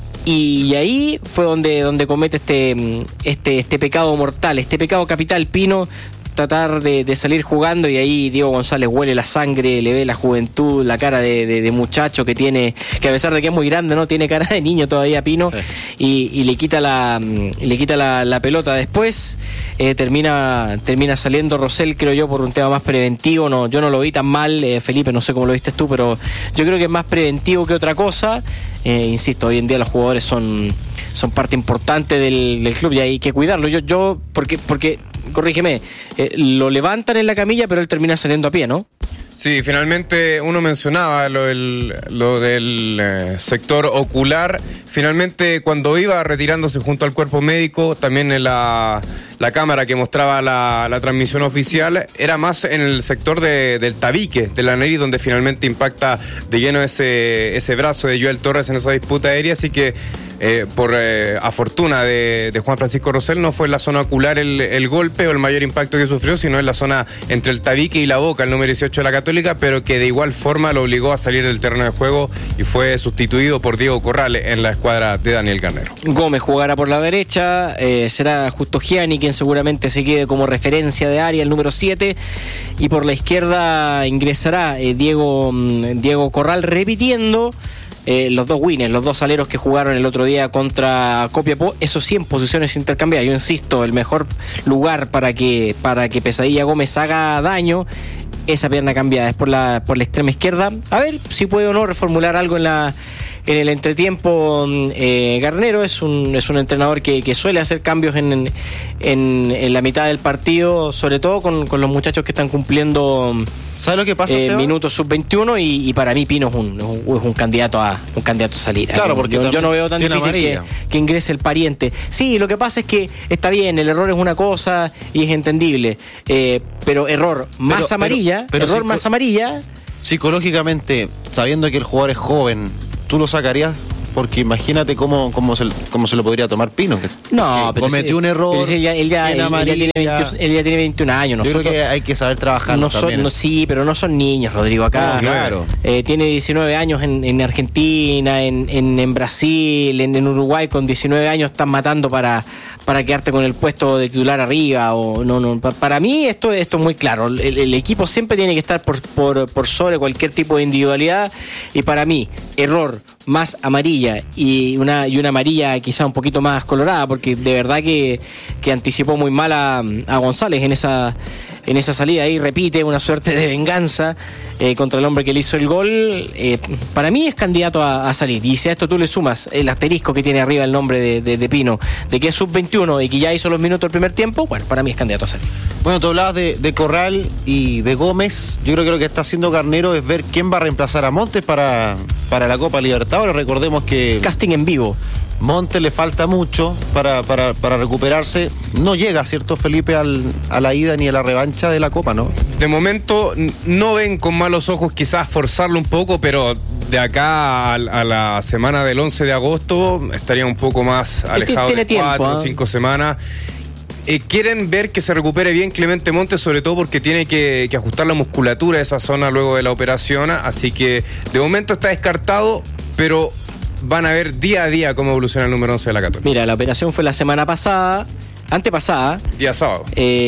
Y ahí fue donde, donde comete este, este, este pecado mortal, este pecado capital Pino, tratar de, de salir jugando, y ahí Diego González huele la sangre, le ve la juventud, la cara de, de, de muchacho que tiene, que a pesar de que es muy grande, no tiene cara de niño todavía Pino, sí. y, y le quita la le quita la, la pelota. Después eh, termina termina saliendo Rosell, creo yo, por un tema más preventivo. No, yo no lo vi tan mal, eh, Felipe, no sé cómo lo viste tú, pero yo creo que es más preventivo que otra cosa. Eh, insisto, hoy en día los jugadores son son parte importante del, del club y hay que cuidarlo. Yo, yo porque, porque corrígeme, eh, lo levantan en la camilla, pero él termina saliendo a pie, ¿no? Sí, finalmente uno mencionaba lo del, lo del eh, sector ocular. Finalmente, cuando iba retirándose junto al cuerpo médico, también en la, la cámara que mostraba la, la transmisión oficial, era más en el sector de, del tabique, de la nariz, donde finalmente impacta de lleno ese, ese brazo de Joel Torres en esa disputa aérea. Así que, eh, por eh, a fortuna de, de Juan Francisco Rosell, no fue en la zona ocular el, el golpe o el mayor impacto que sufrió, sino en la zona entre el tabique y la boca, el número dieciocho de la Católica, pero que de igual forma lo obligó a salir del terreno de juego y fue sustituido por Diego Corral en la escuadra de Daniel Garnero. Gómez jugará por la derecha, eh, será Justo Gianni quien seguramente se quede como referencia de área, el número siete, y por la izquierda ingresará eh, Diego, Diego Corral, repitiendo Eh, los dos winners, los dos aleros que jugaron el otro día contra Copiapó, eso sí, en posiciones intercambiadas. Yo insisto, el mejor lugar para que para que Pesadilla Gómez haga daño, esa pierna cambiada, es por la por la extrema izquierda. A ver si puede o no reformular algo en la en el entretiempo. eh, Garnero es un es un entrenador que, que suele hacer cambios en, en, en la mitad del partido, sobre todo con, con los muchachos que están cumpliendo ¿Sabes lo que pasa, eh, Seba? Minutos sub veintiuno y, y para mí Pino es un, es un, es un candidato a un candidato a salir. Claro, porque yo, yo no veo tan difícil que, que ingrese el pariente. Sí, lo que pasa es que está bien, el error es una cosa y es entendible, eh, pero error más pero, amarilla, pero, pero error psico- más amarilla. Psicológicamente, sabiendo que el jugador es joven, ¿tú lo sacarías? Porque imagínate cómo, cómo, se, cómo se lo podría tomar Pino. Que, No, que pero cometió sí, un error. pero sí, él ya, él ya- él- él ya tiene veinte, él ya tiene veintiún años. Yo Nosotros, creo que hay que saber trabajar no son, también. no, sí, pero no son niños, Rodrigo. Acá No, claro. eh, tiene diecinueve años en, en Argentina, en, en, en Brasil, en, en Uruguay con diecinueve años están matando para, para quedarte con el puesto de titular arriba. O no, no. Pa- Para mí esto, esto es muy claro. El, el equipo siempre tiene que estar por, por, por sobre cualquier tipo de individualidad. Y para mí, error más amarilla y una y una amarilla quizá un poquito más colorada, porque de verdad que, que anticipó muy mal a, a González en esa en esa salida. Ahí repite una suerte de venganza eh, contra el hombre que le hizo el gol. Eh, para mí es candidato a, a salir, y si a esto tú le sumas el asterisco que tiene arriba el nombre de, de, de Pino, de que es sub veintiuno y que ya hizo los minutos del primer tiempo, bueno, para mí es candidato a salir. Bueno, tú hablabas de, de Corral y de Gómez. Yo creo que lo que está haciendo Garnero es ver quién va a reemplazar a Montes para, para la Copa Libertadores. Recordemos que casting en vivo. Montes le falta mucho para, para, para recuperarse. No llega, ¿cierto, Felipe, al, a la ida ni a la revancha de la Copa, ¿no? De momento n- no ven con malos ojos quizás forzarlo un poco, pero de acá a, a la semana del once de agosto estaría un poco más alejado tiene de tiempo, cuatro o ¿eh? cinco semanas. Eh, quieren ver que se recupere bien Clemente Montes, sobre todo porque tiene que, que ajustar la musculatura de esa zona luego de la operación, así que de momento está descartado, pero van a ver día a día cómo evoluciona el número once de la Católica. Mira, la operación fue la semana pasada, antepasada. Día sábado.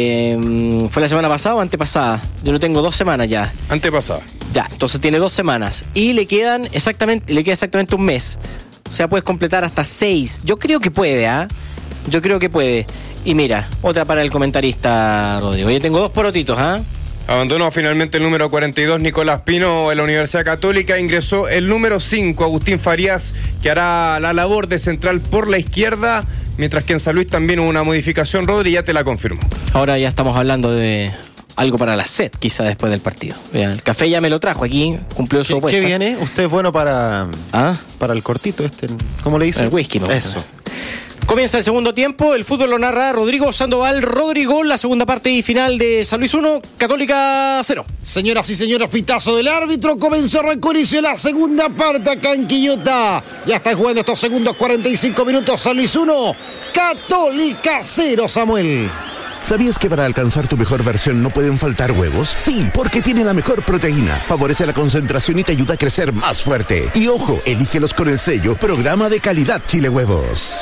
Eh, ¿Fue la semana pasada o antepasada? Yo lo tengo dos semanas ya. Antepasada. Ya, entonces tiene dos semanas. Y le quedan exactamente, le queda exactamente un mes. O sea, puedes completar hasta seis. Yo creo que puede, ¿ah? Yo creo que puede. Y mira, otra para el comentarista, Rodrigo. Yo tengo dos porotitos, ¿ah? Abandonó finalmente el número cuarenta y dos, Nicolás Pino, en la Universidad Católica. Ingresó el número cinco, Agustín Farías, que hará la labor de central por la izquierda, mientras que en San Luis también hubo una modificación, Rodri, ya te la confirmo. Ahora ya estamos hablando de algo para la sed, quizá después del partido. Mira, el café ya me lo trajo aquí, cumplió su ¿Qué, apuesta. ¿Qué viene? Usted es bueno para, ¿Ah? para el cortito este. ¿Cómo le dice? El whisky, ¿no? Eso. Comienza el segundo tiempo, el fútbol lo narra Rodrigo Sandoval. Rodrigo, la segunda parte y final de San Luis uno, Católica cero. Señoras y señores, pitazo del árbitro, comenzó a inicio la segunda parte acá en Quillota. Ya está jugando estos segundos cuarenta y cinco minutos, San Luis uno, Católica cero, Samuel. ¿Sabías que para alcanzar tu mejor versión no pueden faltar huevos? Sí, porque tiene la mejor proteína, favorece la concentración y te ayuda a crecer más fuerte. Y ojo, elígelos con el sello Programa de Calidad Chile Huevos.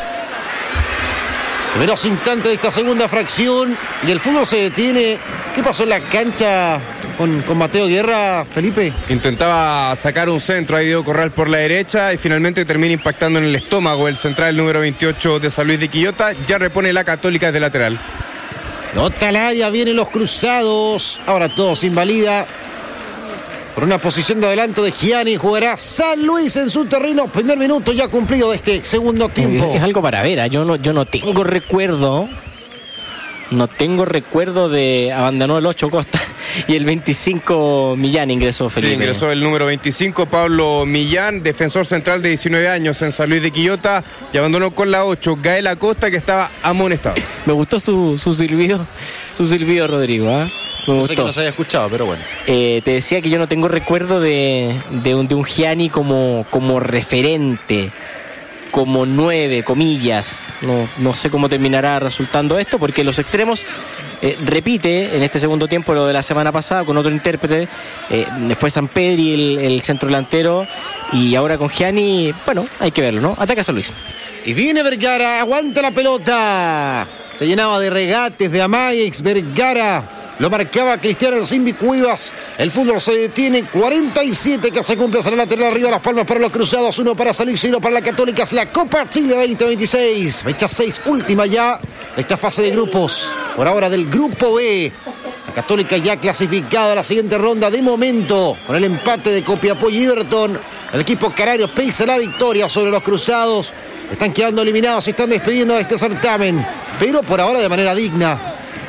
Primeros instantes de esta segunda fracción y el fútbol se detiene. ¿Qué pasó en la cancha con, con Mateo Guerra, Felipe? Intentaba sacar un centro a Diego Corral por la derecha y finalmente termina impactando en el estómago el central número veintiocho de San Luis de Quillota. Ya repone la Católica desde lateral. Nota al área, vienen los cruzados. Ahora todo se invalida. Por una posición de adelanto de Gianni, jugará San Luis en su terreno. Primer minuto ya cumplido de este segundo tiempo. Es algo para ver, ¿eh? yo no, yo no tengo recuerdo, no tengo recuerdo de abandonó el ocho Costa y el veinticinco Millán ingresó, Felipe. Sí, ingresó el número veinticinco, Pablo Millán, defensor central de diecinueve años en San Luis de Quillota, y abandonó con la ocho, Gael Acosta, que estaba amonestado. Me gustó su, su silbido, su silbido, Rodrigo, ¿ah? ¿eh? Me No gustó. sé que no se haya escuchado, pero bueno. Eh, te decía que yo no tengo recuerdo de, de, un, de un Gianni como, como referente, como nueve, comillas. No, no sé cómo terminará resultando esto, porque los extremos eh, repite en este segundo tiempo lo de la semana pasada con otro intérprete. Eh, fue Sampedri el, el centro delantero, y ahora con Gianni, bueno, hay que verlo, ¿no? Ataca a San Luis. Y viene Vergara, aguanta la pelota. Se llenaba de regates, de amagues, Vergara. Lo marcaba Cristiano Simbi Cuevas. El fútbol se detiene. cuarenta y siete que se cumple. Hacia la lateral arriba. Las palmas para los cruzados. Uno para San Luis y uno para la Católica. Es la Copa Chile veinte veintiséis. Fecha seis, última ya de esta fase de grupos. Por ahora del Grupo B. La Católica ya clasificada a la siguiente ronda. De momento, con el empate de Copiapó y Everton, el equipo canario pisa la victoria sobre los cruzados. Están quedando eliminados. Se están despidiendo de este certamen. Pero por ahora de manera digna.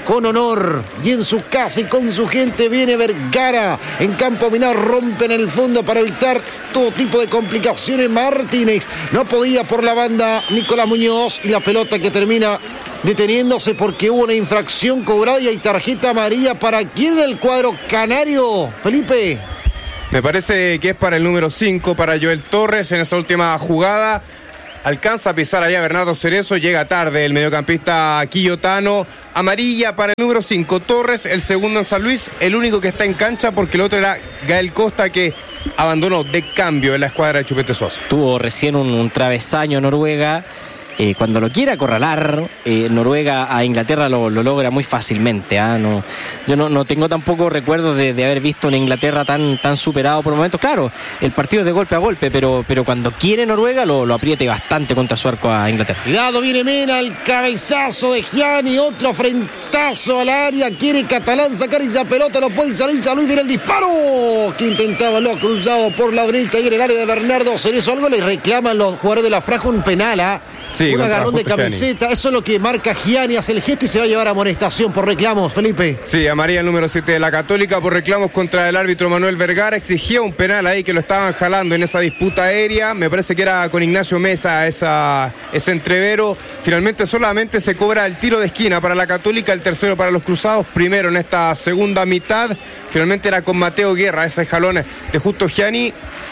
con honor y en su casa y con su gente viene Vergara. En campo minado rompen el fondo para evitar todo tipo de complicaciones. Martínez no podía por la banda Nicolás Muñoz y la pelota que termina deteniéndose porque hubo una infracción cobrada y hay tarjeta amarilla. ¿Para quién en el cuadro canario, Felipe? Me parece que es para el número cinco, para Joel Torres en esa última jugada. Alcanza a pisar allá Bernardo Cerezo, llega tarde el mediocampista quillotano. Amarilla para el número cinco, Torres, el segundo en San Luis, el único que está en cancha porque el otro era Gael Costa, que abandonó de cambio en la escuadra de Chupete Suazo. Tuvo recién un, un travesaño Noruega. Eh, cuando lo quiere acorralar, eh, Noruega a Inglaterra lo, lo logra muy fácilmente. ¿eh? No, yo no, no tengo tampoco recuerdos de, de haber visto a Inglaterra tan, tan superado por momentos. Claro, el partido es de golpe a golpe, pero, pero cuando quiere Noruega lo, lo apriete bastante contra su arco a Inglaterra. Cuidado, viene Mena, el cabezazo de Gianni, otro frentazo al área, quiere Catalán sacar esa pelota, no puede salir San Luis, viene el disparo, que intentaba lo cruzado por la derecha y en el área de Bernardo Cerezo. Algo le reclaman los jugadores de la Franja, un penal, ¿ah? ¿eh? Sí, un agarrón de camiseta, Gianni. Eso es lo que marca Gianni, hace el gesto y se va a llevar a amonestación por reclamos, Felipe. Sí, amarilla el número siete de la Católica por reclamos contra el árbitro Manuel Vergara. Exigía un penal ahí que lo estaban jalando en esa disputa aérea. Me parece que era con Ignacio Mesa esa, ese entrevero. Finalmente solamente se cobra el tiro de esquina para la Católica, el tercero para los Cruzados, primero en esta segunda mitad. Finalmente era con Mateo Guerra, ese jalón de Justo Gianni.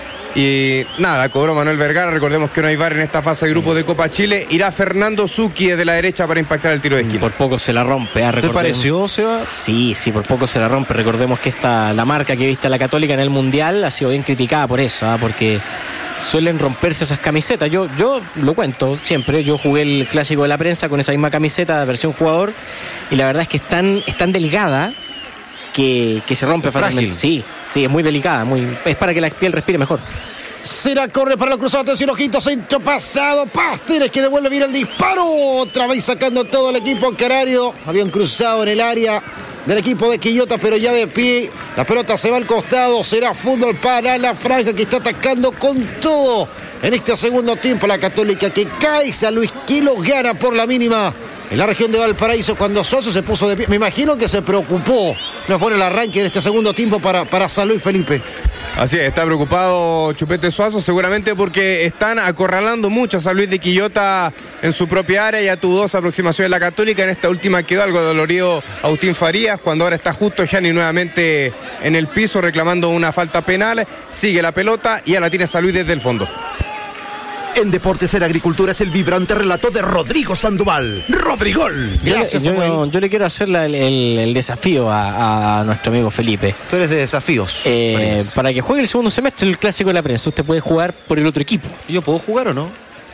Y nada, cobró Manuel Vergara. Recordemos que no hay V A R en esta fase de grupo de Copa Chile. Irá Fernando Zucchi desde la derecha para impactar el tiro de esquina. Por poco se la rompe. ¿eh? ¿Te pareció, Seba? Sí, sí, por poco se la rompe. Recordemos que esta, la marca que viste a la Católica en el Mundial ha sido bien criticada por eso, ¿eh? Porque suelen romperse esas camisetas. Yo, yo lo cuento siempre. Yo jugué el clásico de la prensa con esa misma camiseta de versión jugador. Y la verdad es que es tan, es tan delgada que, que se rompe es fácilmente. Frágil. Sí, sí, es muy delicada. Muy, es para que la piel respire mejor. Será corre para los Cruzados, atención, ojito, centro pasado, Pasteres que devuelve bien el disparo, otra vez sacando todo el equipo canario. Había un cruzado en el área del equipo de Quillota, pero ya de pie, la pelota se va al costado, será fútbol para la Franja que está atacando con todo en este segundo tiempo. La Católica que cae, San Luis que lo gana por la mínima en la región de Valparaíso cuando Suazo se puso de pie. Me imagino que se preocupó, no fue en el arranque de este segundo tiempo para, para San Luis, Felipe. Así es, está preocupado Chupete Suazo seguramente porque están acorralando mucho a San Luis de Quillota en su propia área. Ya tuvo dos aproximaciones la Católica, en esta última quedó algo dolorido Agustín Farías, cuando ahora está justo Gianni nuevamente en el piso reclamando una falta penal. Sigue la pelota y ya la tiene San Luis desde el fondo. En Deportes en Agricultura es el vibrante relato de Rodrigo Sandoval. ¡Rodrigol! Gracias, yo, yo, yo le quiero hacer la, el, el desafío a, a nuestro amigo Felipe. Tú eres de desafíos. Eh, para que juegue el segundo semestre el clásico de la prensa, usted puede jugar por el otro equipo. ¿Yo puedo jugar o no?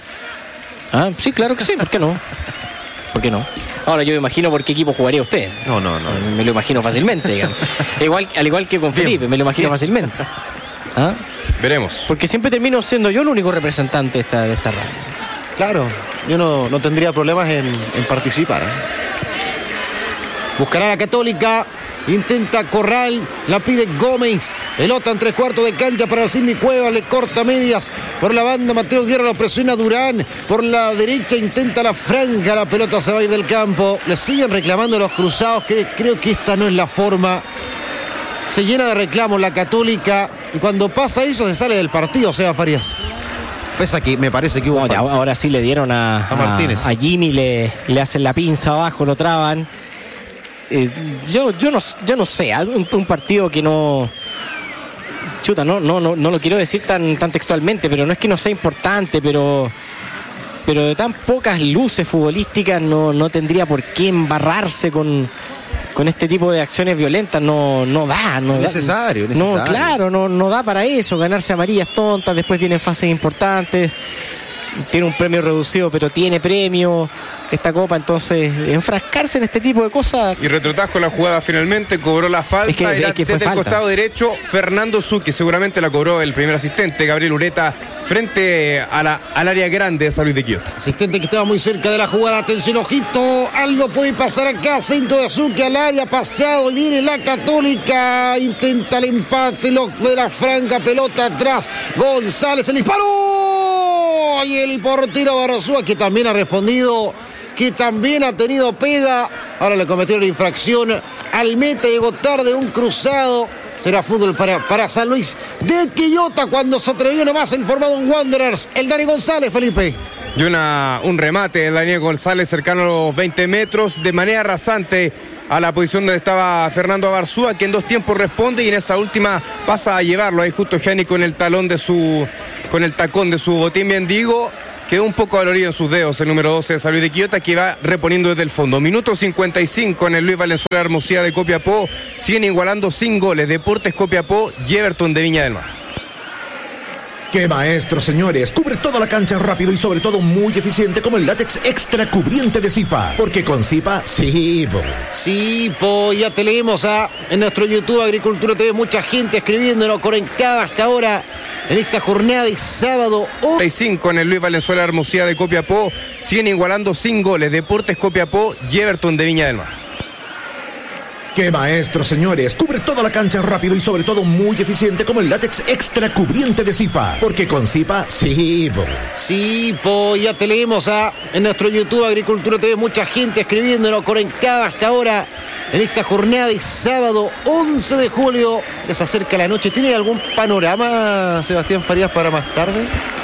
Ah, sí, claro que sí, ¿por qué no? ¿Por qué no? Ahora yo me imagino por qué equipo jugaría usted. No, no, no. Me lo imagino fácilmente, digamos. igual, al igual que con Felipe, Bien. me lo imagino Bien. fácilmente. ¿Ah? Veremos. Porque siempre termino siendo yo el único representante de esta, de esta radio. Claro, yo no, no tendría problemas en, en participar. ¿eh? Buscará la Católica, intenta Corral, la pide Gómez. Pelota en tres cuartos de cancha para Simi Cueva, le corta medias por la banda. Mateo Guerra lo presiona Durán. Por la derecha intenta la Franja, la pelota se va a ir del campo. Le siguen reclamando los Cruzados, que creo que esta no es la forma. Se llena de reclamos la Católica y cuando pasa eso se sale del partido, Seba Farías. Pesa que me parece que hubo... No, ahora sí le dieron a, a Martínez. A, a Jimmy, le, le hacen la pinza abajo, lo traban. Eh, yo, yo, no, yo no sé, un, un partido que no... Chuta, no, no, no, no lo quiero decir tan, tan textualmente, pero no es que no sea importante, pero... Pero de tan pocas luces futbolísticas no, no tendría por qué embarrarse con... Con este tipo de acciones violentas no, no da. No necesario, da, necesario. No, claro, no, no da para eso. Ganarse amarillas tontas, después vienen fases importantes. Tiene un premio reducido, pero tiene premio esta copa, entonces enfrascarse en este tipo de cosas. Y retrotrajo la jugada finalmente, cobró la falta, es que, era es que desde falta. el costado derecho Fernando Zucchi, seguramente la cobró el primer asistente Gabriel Ureta frente a la, al área grande de San Luis de Quillota. Asistente que estaba muy cerca de la jugada, atención, ojito, algo puede pasar acá, centro de Zucchi al área, pasado y viene la Católica, intenta el empate, lo de la Franja, pelota atrás, González, el disparo y el portero Barzúa que también ha respondido. que también ha tenido pega. Ahora le cometieron infracción al meta, llegó tarde, un cruzado. Será fútbol para, para San Luis de Quillota cuando se atrevió nomás el formado en Wanderers. El Dani González, Felipe. Y una, un remate de Daniel González cercano a los veinte metros de manera rasante a la posición donde estaba Fernando Abarzúa, que en dos tiempos responde y en esa última pasa a llevarlo ahí justo Gianni con el talón de su, con el tacón de su botín mendigo. Quedó un poco dolorido en sus dedos el número doce de San Luis de Quillota, que va reponiendo desde el fondo. Minuto cincuenta y cinco en el Luis Valenzuela Hermosilla de Copiapó. Siguen igualando sin goles. Deportes Copiapó y Everton de Viña del Mar. ¡Qué maestro, señores! Cubre toda la cancha rápido y sobre todo muy eficiente como el látex extra cubriente de Zipa. Porque con Zipa, sí, po. Sí, po, ya te leemos a, en nuestro YouTube Agricultura T V, mucha gente escribiéndonos, conectada hasta ahora en esta jornada de sábado. treinta y cinco en el Luis Valenzuela Hermosilla de Copiapó. Siguen igualando sin goles. Deportes Copiapó y Everton de Viña del Mar. ¡Qué maestro, señores! Cubre toda la cancha rápido y sobre todo muy eficiente como el látex extra cubriente de Zipa. Porque con Zipa, sí, po. Sí, po, ya te leemos a, en nuestro YouTube Agricultura T V, mucha gente escribiéndonos, conectada hasta ahora en esta jornada de sábado once de julio. Ya se acerca la noche. ¿Tiene algún panorama, Sebastián Farías, para más tarde?